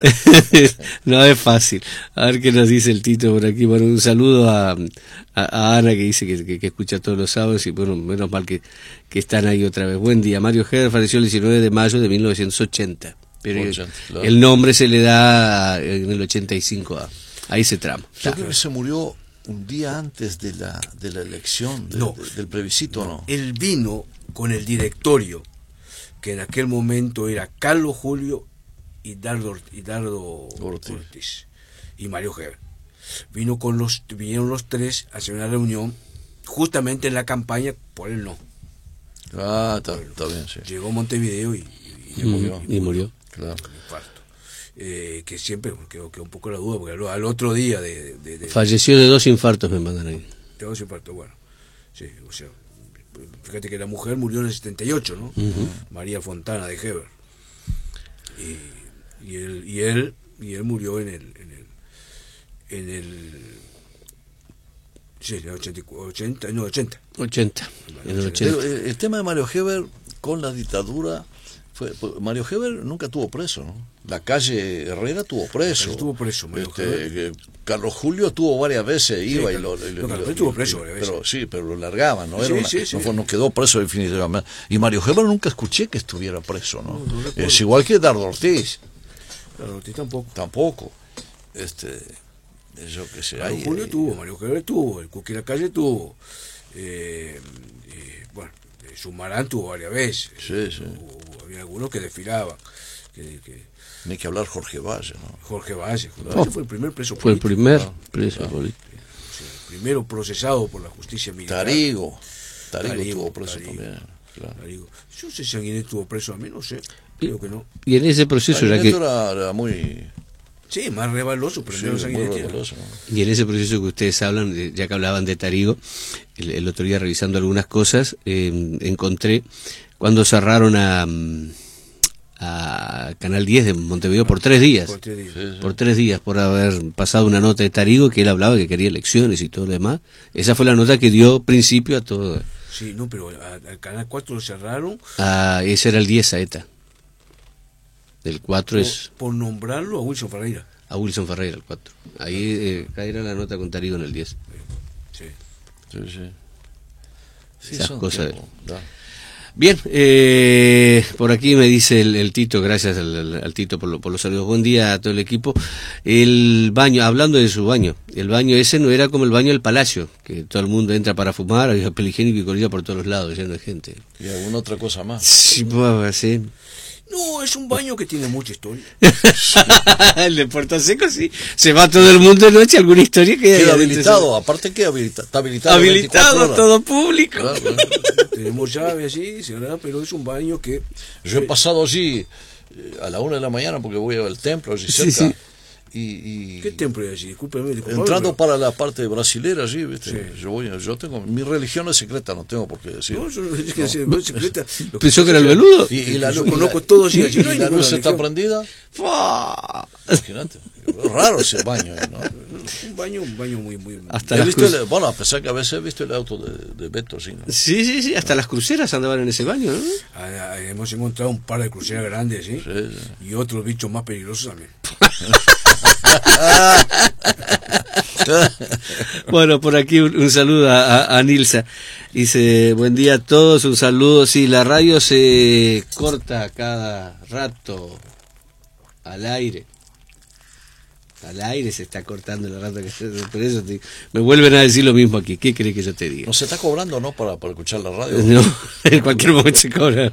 No es fácil. A ver qué nos dice el Tito por aquí. Bueno, un saludo a, a, a Ana que dice que, que, que escucha todos los sábados y bueno, menos mal que, que están ahí otra vez. Buen día. Mario Heber falleció el diecinueve de mayo de mil novecientos ochenta. Pero ochenta, claro. el nombre se le da en el ochenta y cinco a, a ese tramo. Yo creo que se murió un día antes de la, de la elección, de- No. de- del plebiscito, ¿no? Él vino con el directorio, que en aquel momento era Carlos Julio y Dardo, y Dardo Ortiz. Ortiz y Mario Heber. Vino con los, vinieron los tres a hacer una reunión justamente en la campaña por el no. Ah, está, está bien, sí. Llegó a Montevideo y, y, y Mm, murió. y murió. Claro. Con infarto. Eh, que siempre quedó, quedó un poco la duda, porque al, al otro día de... de, de Falleció de dos infartos, me mandan ahí. de dos infartos, bueno. Sí, o sea, fíjate que la mujer murió en el setenta y ocho, ¿no? Ujú. María Fontana de Heber. Y, y él y él y él murió en el en el en el sí, en el ochenta, ochenta, no, ochenta. ochenta. En el Pero ochenta. eh, el tema de Mario Heber con la dictadura fue, pues, Mario Heber nunca tuvo preso, ¿no? La calle Herrera tuvo preso. Estuvo preso, Mario Este, Heber. que Carlos Julio tuvo varias veces, iba y Carlos- lo, y lo- no, Carlos y lo- estuvo preso varias pero veces. sí, pero lo largaban, ¿no? Era Sí, una- sí, sí. no, fue- no quedó preso definitivamente. Y Mario Heber nunca escuché que estuviera preso, ¿no? No, no recuerdo. Es igual que Dardo Ortiz, Claro, Ortiz tampoco. tampoco. Este, yo qué sé. Mario ahí, Julio eh, tuvo, Mario Heber tuvo, el Cuqui La Calle tuvo, eh, eh, bueno, eh, Sumarán tuvo varias veces. Sí, sí. Hubo- hubo- había algunos que desfilaban. Que, que Ni que hablar Jorge Valle, ¿no? Jorge Valle, Jorge Valle fue el primer preso Fue el político, primer Ah, preso ah. político. o sea, el primero procesado por la justicia militar. Tarigo. Tarigo, Tarigo, tuvo preso Tarigo. también. Claro. Tarigo. Yo no sé si Sanguinet estuvo preso a mí, no sé, creo que no. Y en ese proceso, ya que, Sanguineto era, era muy, Sí, más rebaloso, pero sí, menos muy Sanguinetti. rebaloso, ¿no? y en ese proceso que ustedes hablan, de- ya que hablaban de Tarigo, el, el otro día revisando algunas cosas, eh, encontré cuando cerraron a, mm, a Canal diez de Montevideo por tres días. Por tres días. Sí, sí. Por tres días, por haber pasado una nota de Tarigo que él hablaba que quería elecciones y todo lo demás. Esa fue la nota que dio principio a todo. Sí, no, pero a- al Canal cuatro lo cerraron A, ese era el diez a ETA. El cuatro por, es por nombrarlo a Wilson Ferreira. a Wilson Ferreira, el cuatro. Ahí eh, acá era la nota con Tarigo en el diez. Sí. Sí, sí. Sí, Esas son cosas tiempos, ya. Bien, eh, por aquí me dice el, el Tito, gracias al, al- al Tito por, lo- por los saludos. Buen día a todo el equipo. El baño, hablando de su baño, el baño ese no era como el baño del Palacio, que todo el mundo entra para fumar, había papel higiénico y corría por todos los lados, lleno de gente. Y alguna otra cosa más. Sí, pues, sí. No, es un baño que tiene mucha historia. El de Puerto Seco, sí. Se va todo el mundo de noche, alguna historia que Queda habilitado, aparte que habilita, está habilitado. veinticuatro Habilitado, horas. todo público. Claro, claro. Tenemos llave así, se hará, pero es un baño que... Yo he pasado allí eh, a la una de la mañana porque voy al templo allí Sí, cerca. sí. Y, y ¿Qué templo hay allí? Discúlpeme, discúlpeme, entrando pero- para la parte brasilera allí, ¿viste? Sí. Yo voy, yo tengo mi religión es secreta, no tengo por qué decir. No, yo no es que sea- no es secreta. Lo que ¿Pensó que era el pasa es veludo? Y, y la Yo luz, conozco y la- todos y y, allí no hay y la ninguna luz está religión. prendida. ¡Fua! Imagínate, raro ese baño, ¿eh? ¿no? Un baño, un baño muy, muy... Hasta He las visto cruz- el- bueno, a pesar que a veces he visto el auto de, de Beto, sí, ¿no? Sí, sí, sí, hasta las cruceras andaban en ese baño, ¿no? Ah, ah, hemos encontrado un par de cruceras grandes, ¿sí? Sí, sí. Y otros bichos más peligrosos también. Bueno, por aquí un, un saludo a, a, a Nilsa. Dice, buen día a todos, un saludo. Sí, la radio se corta cada rato al aire. Al aire se está cortando la rato. Que por eso te- me vuelven a decir lo mismo aquí. ¿Qué crees que yo te diga? ¿No se está cobrando, no, para, para escuchar la radio? No, en cualquier momento se cobra.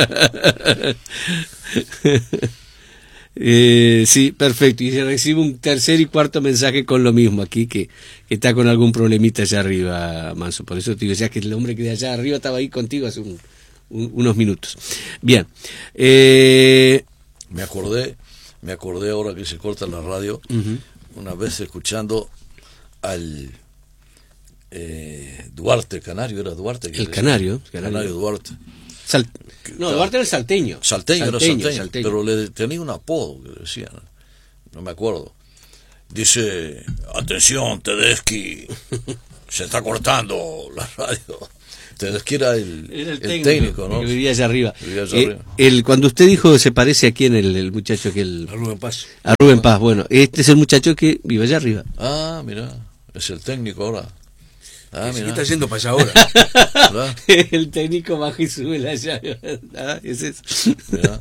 Eh, sí, perfecto. Y se recibe un tercer y cuarto mensaje con lo mismo aquí, que, que está con algún problemita allá arriba, Manso. Por eso te digo, ya que el hombre que de allá arriba estaba ahí contigo hace un- un- unos minutos. Bien. Eh, Me acordé, me acordé ahora que se corta la radio, uh-huh. una vez escuchando al eh, Duarte, Canario, era Duarte. El Canario, Canario. Canario Duarte. Sal... No, Duarte era el salteño. Salteño, salteño, salteño, era salteño, salteño, pero le tenía un apodo que decían, no me acuerdo. Dice, atención, Tedeschi, se está cortando la radio. Tedeschi era el, era el, el técnico, técnico, ¿no? Que vivía allá arriba. Vivía allá eh, arriba. El, cuando usted dijo, se parece a quién el, el muchacho que el... A Rubén Paz. A Rubén Paz, bueno, este es el muchacho que vive allá arriba. Ah, mira, es el técnico ahora. Ah, ¿Qué mira. está haciendo para allá ahora? El técnico baja y sube la llave. Ah, ese es. Mira.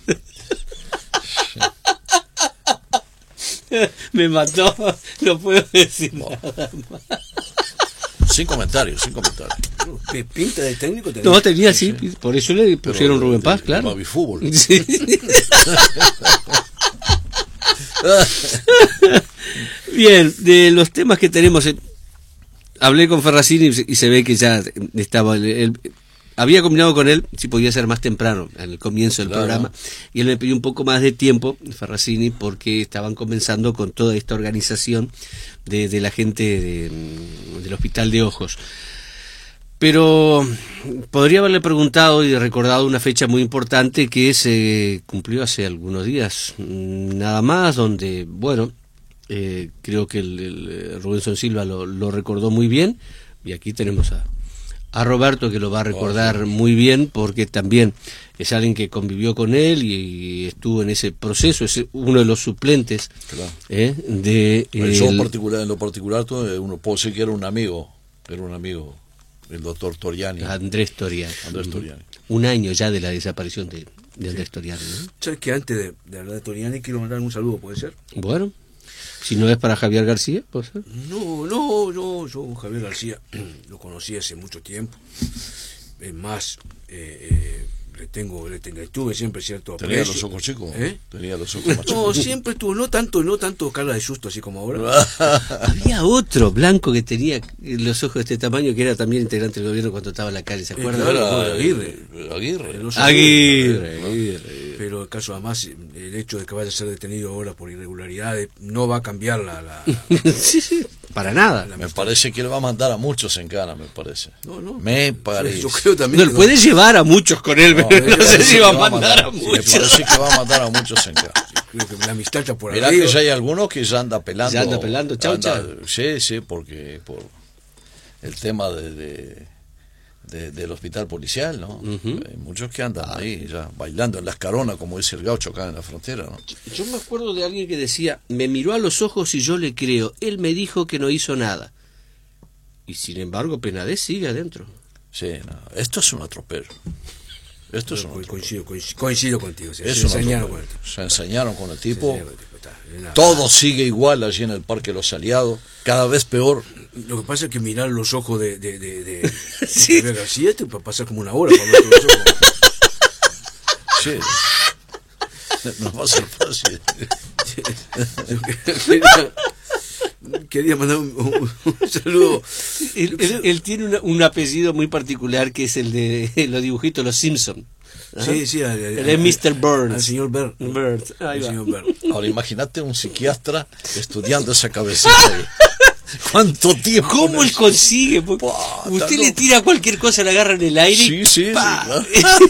Me mató, no puedo decir Wow. nada más. Sin comentarios, sin comentarios. ¿Qué pinta de técnico tenía? No, tenía sí, sí. Por eso le pusieron Pero, Rubén Paz, de, claro. De Baby Fútbol. Sí. Bien, de los temas que tenemos, eh, hablé con Ferracini y se ve que ya estaba... El, el, había combinado con él si podía ser más temprano, en el comienzo del claro. programa, y él me pidió un poco más de tiempo, Ferracini, porque estaban comenzando con toda esta organización de, de la gente de, del Hospital de Ojos. Pero podría haberle preguntado y recordado una fecha muy importante que se cumplió hace algunos días, nada más, donde, bueno, eh, creo que el, el Rubén Silva lo, lo recordó muy bien, y aquí tenemos a... a Roberto, que lo va a recordar oh, sí. muy bien, porque también es alguien que convivió con él y estuvo en ese proceso, es uno de los suplentes. Claro. ¿eh? de el, el... Yo en, particular, en lo particular, uno puedo decir que era un amigo, era un amigo, el doctor Toriani. Andrés Toriani. Andrés Toriani. Un año ya de la desaparición de, de Andrés sí. Toriani. ¿no? ¿Sabes que antes de, de hablar de Toriani quiero mandar un saludo, puede ser? Bueno. Si no es para Javier García, ¿puede ser? No, no, no, yo Javier García lo conocí hace mucho tiempo. Es más, eh, eh, le tengo, le tengo, tuve siempre cierto aprecio. ¿Tenía los ojos chicos? ¿Eh? Tenía los ojos más chicos. No, siempre estuvo, no tanto, no tanto cara de susto así como ahora. Había otro blanco que tenía los ojos de este tamaño que era también integrante del gobierno cuando estaba en la calle, ¿se acuerdan? Era Aguirre. Aguirre. Aguirre. Aguirre. Pero el caso además, el hecho de que vaya a ser detenido ahora por irregularidades no va a cambiar la... la sí, sí, para nada. Me parece que le va a mandar a muchos en cana, me parece. No, no. Me parece. Yo creo también. No, no. Puede llevar a muchos con él, no, pero no sé si va a mandar, mandar a muchos. Me parece que va a mandar a muchos en cana. Creo que la amistad está por ahí. Mirá que ya hay algunos que ya anda pelando. Ya anda pelando, chau, anda, chau. Sí, sí, porque por el tema de... de De, del hospital policial, ¿no? Uh-huh. Hay muchos que andan ah, ahí ya bailando en las caronas, como dice el gaucho acá en la frontera, ¿no? Yo me acuerdo de alguien que decía, me miró a los ojos y yo le creo, él me dijo que no hizo nada. Y sin embargo, Penades sigue adentro. Sí, no, esto es un atropello. Esto es un atropello. Coincido, coincido, coincido contigo. Se, es se, ensañaron con el tipo. se ensañaron con el tipo. Todo sigue igual allí en el Parque de los Aliados, cada vez peor. Lo que pasa es que mirar los ojos de, de, de, de, sí. de García te puede pasar como una hora para ver los ojos. Sí. No va a ser fácil. quería, quería mandar un, un, un saludo. Él, él, él tiene una, un apellido muy particular que es el de los dibujitos Los Simpson. Ajá. Sí, sí, al, al, el de mister Burns. Al señor Burns. Burns. Ahí va. Señor Burns. Ahora imagínate un psiquiatra estudiando esa cabecita. ¿Cuánto tiempo? ¿Cómo él consigue? Porque Pah, usted le tira cualquier cosa, la agarra en el aire. Sí, sí, ¡pah! sí. Claro.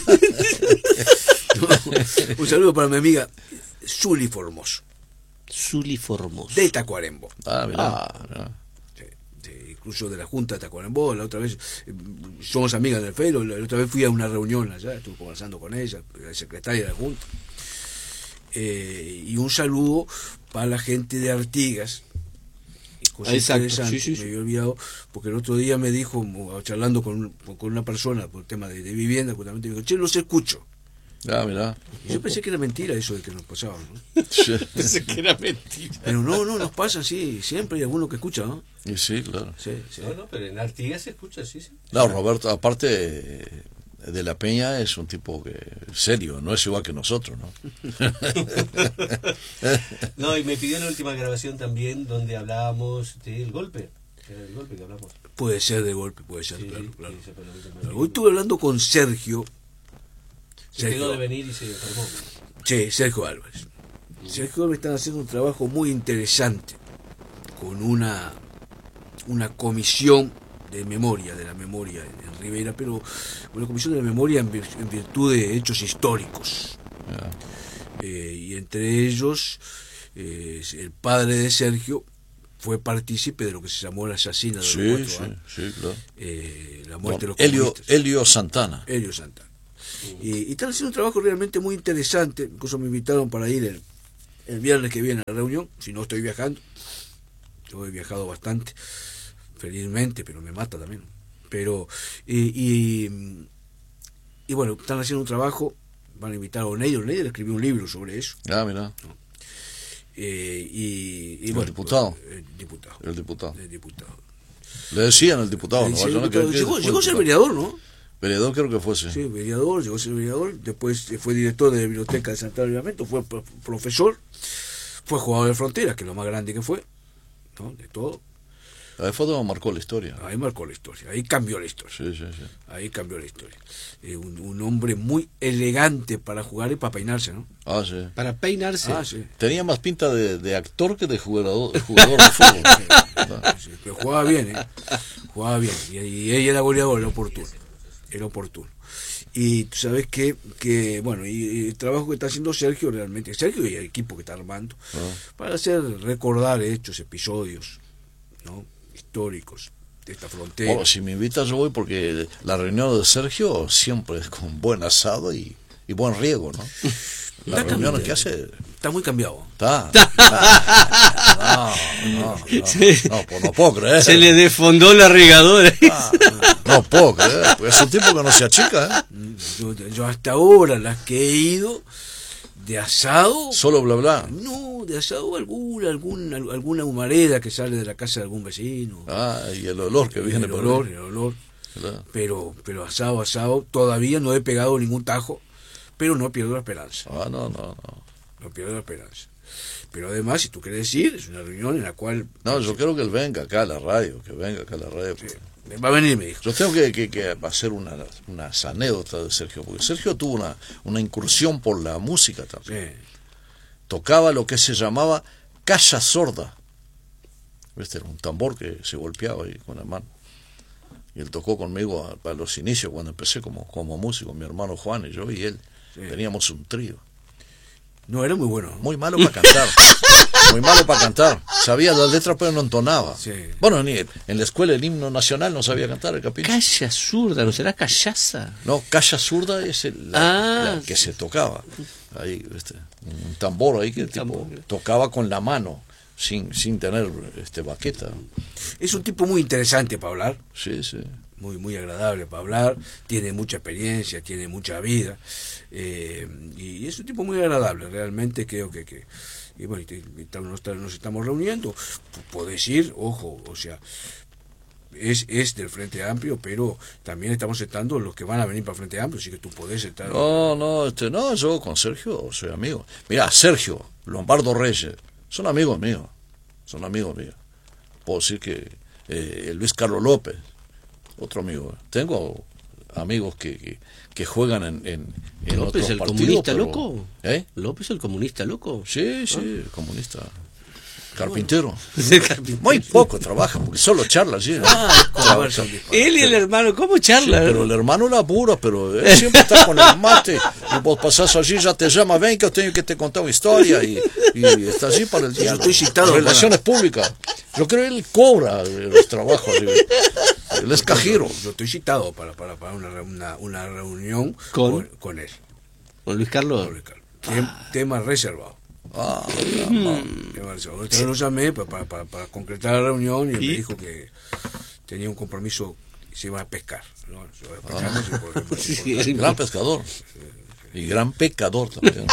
No, un saludo para mi amiga Zuli Formoso. Zuli Formoso. De Tacuarembó. Ah, mirá. Ah, mirá. Incluso de la Junta de Tacuarembó. La otra vez eh, somos amigas del F E R O. La otra vez fui a una reunión allá, estuve conversando con ella, la secretaria de la Junta. Eh, y un saludo para la gente de Artigas. Cosa Exacto, sí, sí, sí. Me había olvidado, porque el otro día me dijo, charlando con, con una persona por el tema de, de vivienda, justamente me dijo, che, los escucho. Ah, mirá. Y yo pensé que era mentira eso de que nos pasaba, ¿no? Sí. Pensé que era mentira. Pero no, no, nos pasa así, siempre hay alguno que escucha, ¿no? Y sí, claro. Sí, sí. No, no, pero en Artigas se escucha, sí, sí. No, Roberto, aparte de la Peña, es un tipo que serio, no es igual que nosotros, ¿no? No, y me pidió la última grabación también donde hablábamos del golpe. Era del golpe que hablamos. Puede ser de golpe, puede ser, sí, claro, claro. Sí, claro. Hoy estuve hablando con Sergio. Se Sergio. Quedó de venir y se enfermó. Sí, Sergio Álvarez. Sergio me están haciendo un trabajo muy interesante con una una comisión de memoria, de la memoria en Rivera, pero una comisión de la memoria en, vir, en virtud de hechos históricos. Yeah. Eh, y entre ellos, eh, el padre de Sergio fue partícipe de lo que se llamó la asesina de sí, los cuatro, sí, ¿eh? sí, claro. Eh, la muerte bueno, de los Helio, comunistas. Helio Santana. Helio Santana. Uh. Y, y están haciendo un trabajo realmente muy interesante. Incluso me invitaron para ir el, el viernes que viene a la reunión, si no estoy viajando. Yo he viajado bastante, felizmente, pero me mata también. Pero, y, y, y bueno, están haciendo un trabajo, van a invitar a Oneida. Oneida escribió un libro sobre eso. Ah, mira. ¿No? Eh, y, y el bueno, diputado. El diputado. El diputado. El diputado. Le decían el diputado, ¿no? Sí, Yo no llegó, llegó, llegó a ser vereador, ¿no? Vereador creo que fue, sí. Sí, vereador, llegó a ser vereador, después fue director de la biblioteca de Santiago de Livramento, fue profesor, fue jugador de Fronteras, que es lo más grande que fue, ¿no? De todo. Ahí fue donde marcó la historia. Ahí marcó la historia, ahí cambió la historia. Sí, sí, sí. Ahí cambió la historia. Eh, un, un hombre muy elegante para jugar y para peinarse, ¿no? Ah, sí. Para peinarse. Ah, sí. Tenía más pinta de, de actor que de jugador de, jugador de fútbol. Sí, sí, pero jugaba bien, ¿eh? Jugaba bien. Y, y ella era goleador, era oportuno. Era oportuno. Y tú sabes que, que bueno, y, y el trabajo que está haciendo Sergio realmente, Sergio y el equipo que está armando, ah. para hacer recordar hechos, episodios, ¿no? Históricos de esta frontera. Bueno, si me invitas yo voy porque la reunión de Sergio siempre es con buen asado y, y buen riego, ¿no? La reunión que hace está muy cambiado. Está. está no, no, no, sí. no, no, no puedo creer. Se le desfondó la regadora. Ah, no puedo creer. Pues es un tipo que no se achica, ¿eh? Yo, yo hasta ahora las que he ido de asado. Solo bla bla. No, de asado alguna, alguna, alguna humareda que sale de la casa de algún vecino. Ah, y el olor que viene el por olor, ahí. el olor. Claro. Pero, pero asado, asado, todavía no he pegado ningún tajo, pero no pierdo la esperanza. Ah, no, no, no. No pierdo la esperanza. Pero además, si tú quieres ir, es una reunión en la cual... No, yo quiero que él venga acá a la radio, que venga acá a la radio. Sí, va a venir, me dijo. Yo tengo que, que, que hacer una, unas anécdotas de Sergio, porque Sergio tuvo una, una incursión por la música también. Sí. Tocaba lo que se llamaba calla sorda. ¿Viste? Era un tambor que se golpeaba ahí con la mano. Y él tocó conmigo a, a los inicios, cuando empecé como, como músico, mi hermano Juan y yo y él. Sí. Teníamos un trío. No, era muy bueno. Muy malo para cantar. Muy malo para cantar. Sabía las letras, pero no entonaba. Sí. Bueno, ni en la escuela el himno nacional no sabía cantar el capítulo. Calla zurda, ¿no será callaza? No, calla zurda es el, la, ah, la que se tocaba. Ahí, este, un tambor ahí que el tipo tambor. Tocaba con la mano, sin, sin tener este baqueta. Es un tipo muy interesante para hablar. Sí, sí. Muy, muy agradable para hablar, tiene mucha experiencia, tiene mucha vida, eh, y es un tipo muy agradable, realmente creo que, que y bueno, nos estamos reuniendo, podés ir, ojo, o sea, es, es del Frente Amplio, pero también estamos sentando los que van a venir para el Frente Amplio, así que tú podés estar... No, no, este, no, yo con Sergio soy amigo. Mira, Sergio, Lombardo Reyes, son amigos míos, son amigos míos. Puedo decir que eh, Luis Carlos López, otro amigo. Tengo amigos que, que, que juegan en, en, en ¿López otros el partidos, comunista pero... loco? ¿Eh? ¿López el comunista loco? Sí, sí, ¿Ah? comunista. Carpintero. Muy poco trabaja, porque solo charla, sí. Ah, Traba, él y el hermano, ¿cómo charla? Sí, pero el hermano labura, pero él siempre está con el mate. Y vos pasás allí, ya te llama, ven que yo tengo que te contar una historia. Y, y está allí para el día. Yo estoy citado. Relaciones para... públicas. Yo creo que él cobra los trabajos. Él es cajero. Yo estoy citado para, para, para una, una, una reunión ¿Con? Con, con él. ¿Con Luis Carlos? Con Luis Carlos. Ah. Tema reservado. Ah, mm. Yo lo llamé para, para, para, para concretar la reunión y, ¿Y? me dijo que tenía un compromiso y se iba a pescar, ¿no? Se iba a pescar, ah. no por, por, sí, por, por, gran pescador y gran pecador también.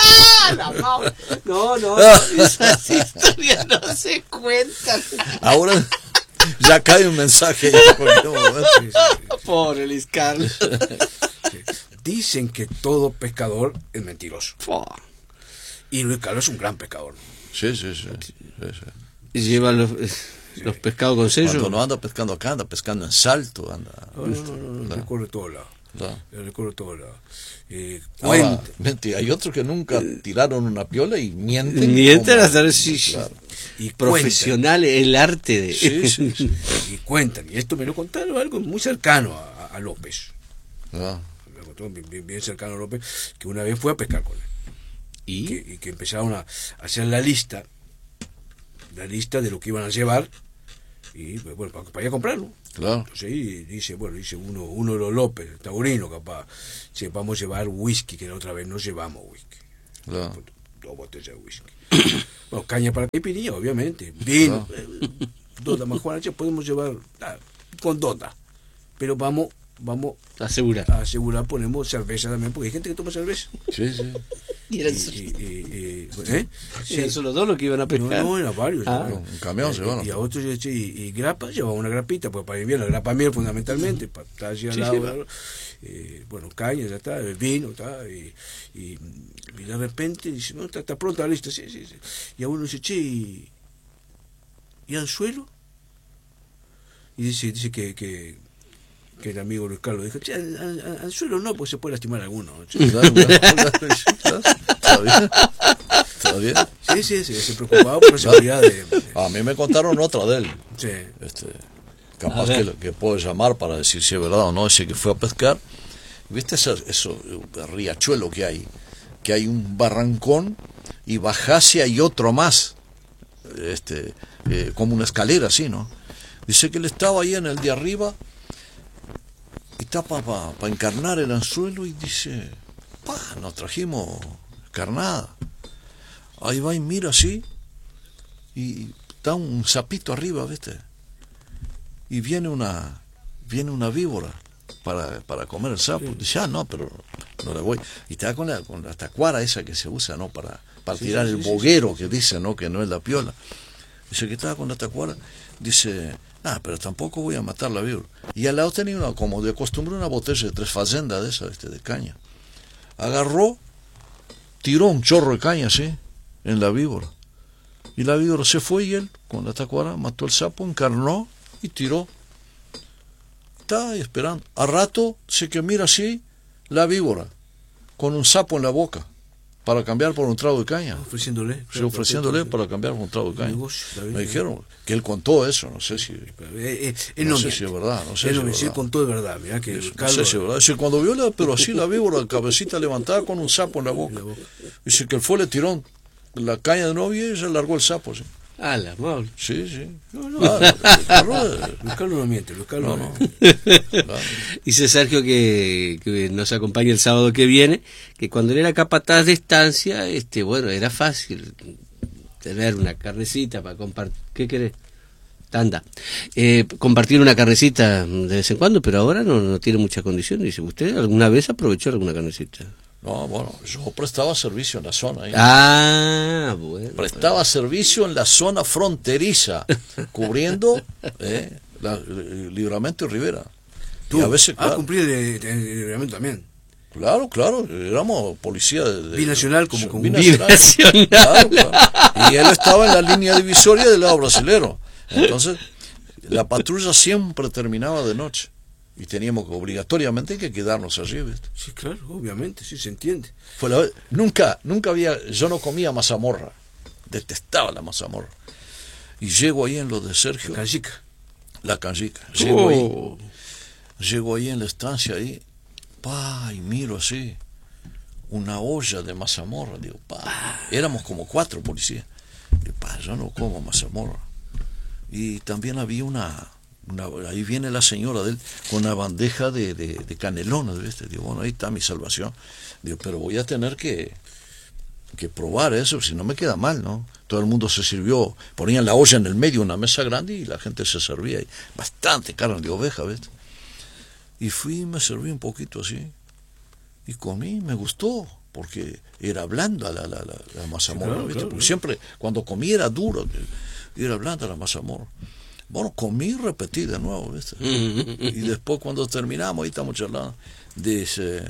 No, no, esas historias no se cuentan. Ahora ya cae un mensaje. Sí, sí, sí. Pobre Luis Carlos. Sí. Dicen que todo pescador es mentiroso. Oh. Y Luis Carlos es un gran pescador. Sí, sí, sí. sí, sí. ¿Y lleva los, sí. los pescados con sello? Cuando no anda pescando acá, anda pescando en Salto. Anda, no, no, no, no, no, no corre todo lado. Claro. Yo recuerdo todo. La, eh, Ahora, cuenta. mentira, hay otros que nunca tiraron una piola y mienten. Mienten como- hasta sí, sí. Claro. Y Profesional, el arte de... Sí, sí, sí. cuentan, y cuentan, y esto me lo contaron algo muy cercano a, a López. Ah, Me lo contó bien, bien- bien cercano a López, que una vez fue a pescar con él. ¿Y? Que, y que empezaron a hacer la lista, la lista de lo que iban a llevar, y pues, bueno, para, para ir a comprarlo. claro. Entonces ahí dice, bueno, dice uno, uno de los López, taurino capaz, dice, vamos a llevar whisky, que la otra vez no llevamos whisky. claro. Dos botellas de whisky. Bueno, caña para caipirinha, obviamente. Vino, eh, Dota Majuana, ya podemos llevar ah, con Dota. Pero vamos, vamos Asegura. a asegurar, ponemos cerveza también, porque hay gente que toma cerveza. Sí, sí. Y Y, eran, y- y- y- ¿eh? eran solo dos los que iban a No, pescar. no, eran varios. Ah. ¿no? Un camión se van. Y a otros, y, y, y grapa, llevaba una grapita, pues para invierno, la grapa miel fundamentalmente, para estar allí al Sí, lado. sí, ¿no? Eh, bueno, caña, ya está, el vino, está, y, y, y de repente dice, no, está, está pronta la lista, sí, sí, sí. Y a uno dice, che, ¿y, y anzuelo? Y dice, dice que, que, que el amigo Luis Carlos dijo, che, an- an- anzuelo no, pues se puede lastimar a alguno. ¿no? Claro, claro, claro, sí, claro. Está bien. Está bien. Sí, sí, sí, se preocupaba por la seguridad de... de- A mí me contaron otra de él. sí. Este, A capaz ver. que, lo- que puedo llamar para decir si es verdad o no. Dice que fue a pescar. ¿Viste eso, eso eh, riachuelo que hay? Que hay un barrancón y bajás y hay otro más. Este, eh, como una escalera así, ¿no? Dice que él estaba ahí en el de arriba y está para pa, pa encarnar el anzuelo y dice, pa, nos trajimos carnada. Ahí va y mira así y está un sapito arriba, ¿viste? Y viene una viene una víbora para, para comer el sapo. Dice, ah, no, pero no le voy. Y está con la, con la tacuara esa que se usa, ¿no? Para, para Sí, tirar sí, el sí, boguero, que dice, ¿no? Que no es la piola. Dice que estaba con la tacuara. Dice, ah, pero tampoco voy a matar la víbora. Y al lado tenía una, como de costumbre, una botella de tres fazendas de esa, este, de caña. Agarró, tiró un chorro de caña así, en la víbora. Y la víbora se fue y él, con la tacuara, mató el sapo, encarnó y tiró. Está ahí esperando. A rato, sé que mira así, la víbora, con un sapo en la boca, para cambiar por un trago de caña. Ofreciéndole. Sí, ofreciéndole para cambiar por un trago de caña. Negocio, está bien, Me está dijeron que él contó eso, no sé si... Pero, eh, eh, él No no sé miente. si es verdad, no sé Él si no es me verdad. con todo es verdad, mirá que No sé Carlos, si es verdad. Dice, cuando vio la, pero así la víbora, cabecita levantada con un sapo en la boca. Dice que él fue, le tiró la caña de novia y se largó el sapo, sí. Ah, la madre. Sí, sí. No, no. Claro, Carlos, eh, Luis Carlos no miente, Luis Carlos no, no. no. Claro. Dice Sergio que, que nos acompaña el sábado que viene, que cuando él era capataz de estancia, este, bueno, era fácil tener una carnecita para compartir. ¿Qué querés? Tanda. Eh, compartir una carnecita de vez en cuando, pero ahora no, no tiene mucha condición. Dice, ¿usted alguna vez aprovechó alguna carnecita? No, bueno, yo prestaba servicio en la zona. ¿eh? Ah, bueno. Prestaba servicio en la zona fronteriza, cubriendo eh, la, el Libramento y Rivera. Tú, Y a veces, ah, claro, cumplí el, el, el reglamento también. claro, claro, éramos policía de, de- Binacional, como- como- binacional. Binacional. Claro, claro. Y él estaba en la línea divisoria del lado brasilero. Entonces, la patrulla siempre terminaba de noche. Y teníamos que obligatoriamente que quedarnos allí, ¿viste? Sí, claro, obviamente, sí se entiende. Fue la vez- nunca, nunca había, yo no comía mazamorra, detestaba la mazamorra. Y llego ahí en lo de Sergio, Canchica. la canjica, llego ahí, Oh. llego ahí en la estancia ahí, pa, y miro así, una olla de mazamorra, digo, pa, éramos como cuatro policías, digo, pa, yo no como mazamorra. Y también había una, una ahí viene la señora de él con una bandeja de, de, de canelones, ¿viste? Digo, bueno, ahí está mi salvación. Digo, pero voy a tener que, que probar eso, si no me queda mal, ¿no? Todo el mundo se sirvió, ponían la olla en el medio, una mesa grande, y la gente se servía ahí. Bastante carne de oveja, ¿viste? Y fui y me serví un poquito así, y comí, me gustó, porque era blanda la, la, la, la mazamorra, Sí, claro, ¿viste? claro, Porque claro. siempre, cuando comí era duro, era blanda la mazamorra. Bueno, comí y repetí de nuevo, ¿viste? Y después cuando terminamos, ahí estamos charlando, dice,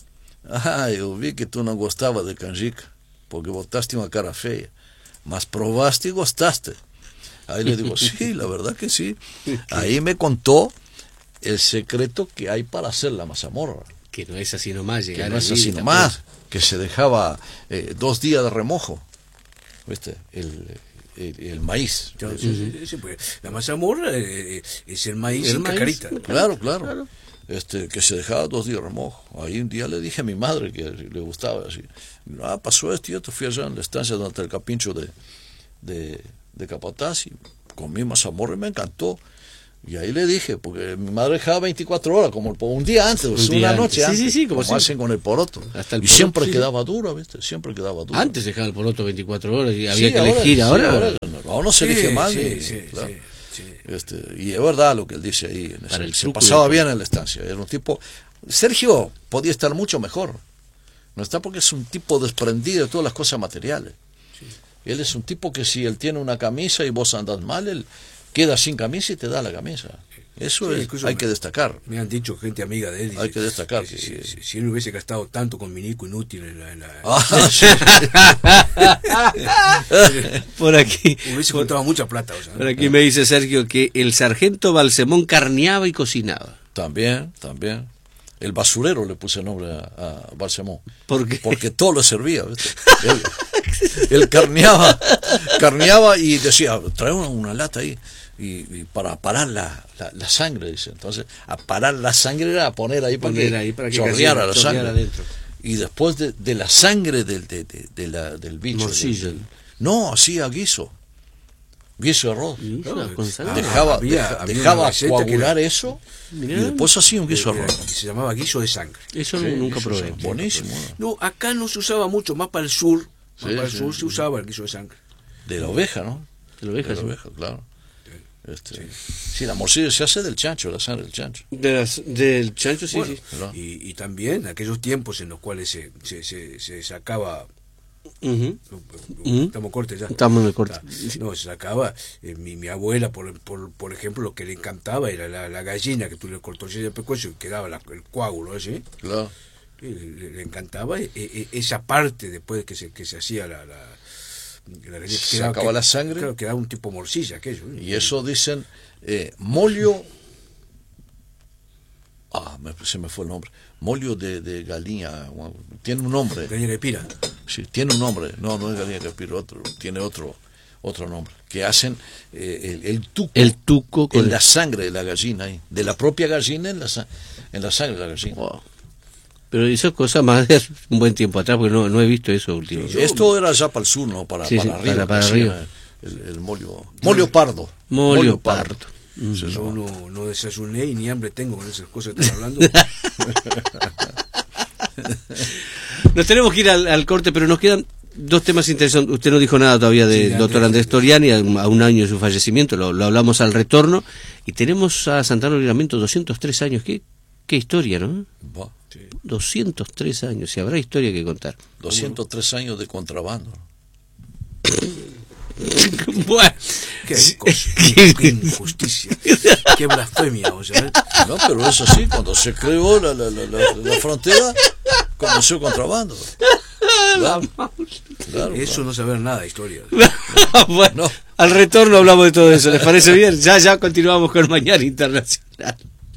ah, yo vi que tú no gustabas de canjica, porque botaste una cara fea, mas probaste y gustaste. Ahí le digo, sí, la verdad que sí. Ahí me contó el secreto que hay para hacer la mazamorra. Que no es así nomás llegar. Que no es así nomás, que se dejaba eh, dos días de remojo, ¿viste? El, el, el maíz. Entonces, sí, sí, pues, la mazamorra eh, es el maíz el en maíz, cacarita. Claro, claro, claro. Este, que se dejaba dos días de remojo. Ahí un día le dije a mi madre que le gustaba así. Ah, pasó esto y esto, fui allá en la estancia durante el capincho de, de, de Capataz y comí mazamorra y me encantó. Y ahí le dije, porque mi madre dejaba veinticuatro horas, como el, un día antes, un día una antes. noche Sí, antes, sí, sí, como como hacen con el poroto. Hasta el y poroto, siempre sí, quedaba duro, ¿viste? Siempre quedaba duro. Antes dejaba el poroto veinticuatro horas y había Sí, que ahora, elegir. sí, Ahora, ahora, ahora no se Sí, elige mal. sí, y, sí, claro. sí, sí. Este, y es verdad lo que él dice ahí. En Para ese, el se truco pasaba del- bien en la estancia. Era un tipo. Sergio podía estar mucho mejor. No está porque es un tipo desprendido de todas las cosas materiales. Él es un tipo que si él tiene una camisa y vos andás mal, él queda sin camisa y te da la camisa. Eso Sí, es, incluso hay me- que destacar. Me han dicho gente amiga de él. dice, Hay que destacar Si, que- si- si él no hubiese gastado tanto con Minico inútil en la. En la Ah, sí. Por aquí. hubiese juntado mucha plata. O sea, Por aquí me dice Sergio que el sargento Balsemón carneaba y cocinaba. También, también. El basurero le puse nombre a, a Balsemón. ¿Por qué? Porque todo le servía, ¿viste? Él, él carneaba, carneaba y decía, trae una, una lata ahí. Y, y para parar la, la, la sangre, dice. Entonces, a parar la sangre era a poner ahí para Poner que, ahí para que chorreara la chorreara sangre. adentro. Y después de, de la sangre del, de, de, de la, del bicho. Morcilla. del- del- no, hacía guiso. Guiso de arroz. Y Claro, eso, con sal. ah, Dejaba, había- deja- había una dejaba receta coagular que era- eso Mirá. y después hacía un guiso de era- arroz. se llamaba guiso de sangre. Eso Sí, nunca eso probé. es buenísimo. No, acá no se usaba mucho, más para el sur. Más Sí, para el sí, sur sí. se usaba el guiso de sangre. De la oveja, ¿no? De la oveja, De la sí. oveja, claro. Este, sí. la morcilla se hace del chancho, la sangre del chancho. De las- del chancho, sí, Bueno, sí. ¿verdad? y, y también aquellos tiempos en los cuales se, se, se, se sacaba. Ujú. Ujú. Estamos cortes ya. Estamos en el corte. Está. No, se sacaba. eh, mi, mi abuela, por, por, por ejemplo, lo que le encantaba era la, la gallina que tú le cortas el pescuezo y quedaba la- el coágulo ese. Claro. Y Le, le encantaba eh, eh, esa parte después que se, que se hacía la. la la gallina, Se quedaba- sacaba que- la sangre. Claro, quedaba un tipo morcilla aquello. ¿eh? Y eso dicen eh, molio. Ah, me- se me fue el nombre. Molio de, de gallina. Tiene un nombre. Gallina de pira. Sí, tiene un nombre. No, no es gallina capiro, otro. Tiene otro otro nombre. Que hacen eh, el, el tuco. El tuco con en el- la sangre de la gallina. Ahí, de la propia gallina en la, sa- en la sangre de la gallina. Wow. Pero eso es cosa más de hace un buen tiempo atrás, porque no, no he visto eso últimamente. Esto era allá para el sur, ¿no? Para, Sí, para sí, arriba. para- para que hacían arriba. El, el molio. Molio pardo. Molio pardo. Se Yo llama. no, no desayuné y ni hambre tengo con esas cosas que están hablando. Nos tenemos que ir al, al corte, pero nos quedan dos temas interesantes. Usted no dijo nada todavía del Sí, doctor Andrés. Andrés Toriani, a, a un año de su fallecimiento, lo, lo hablamos al retorno. Y tenemos a Santana Libramento, doscientos tres años. ¿Qué, qué historia, ¿no? Va. doscientos tres años, si habrá historia que contar. doscientos tres años de contrabando. Bueno, Qué, cosa, qué, qué injusticia, qué blasfemia, o sea, No, pero es así, cuando se creó la, la, la, la, la frontera, comenzó el contrabando. Claro, claro, eso no saber nada de historia. bueno, No. al retorno hablamos de todo eso. ¿Les parece bien? Ya, ya continuamos con Mañana Internacional.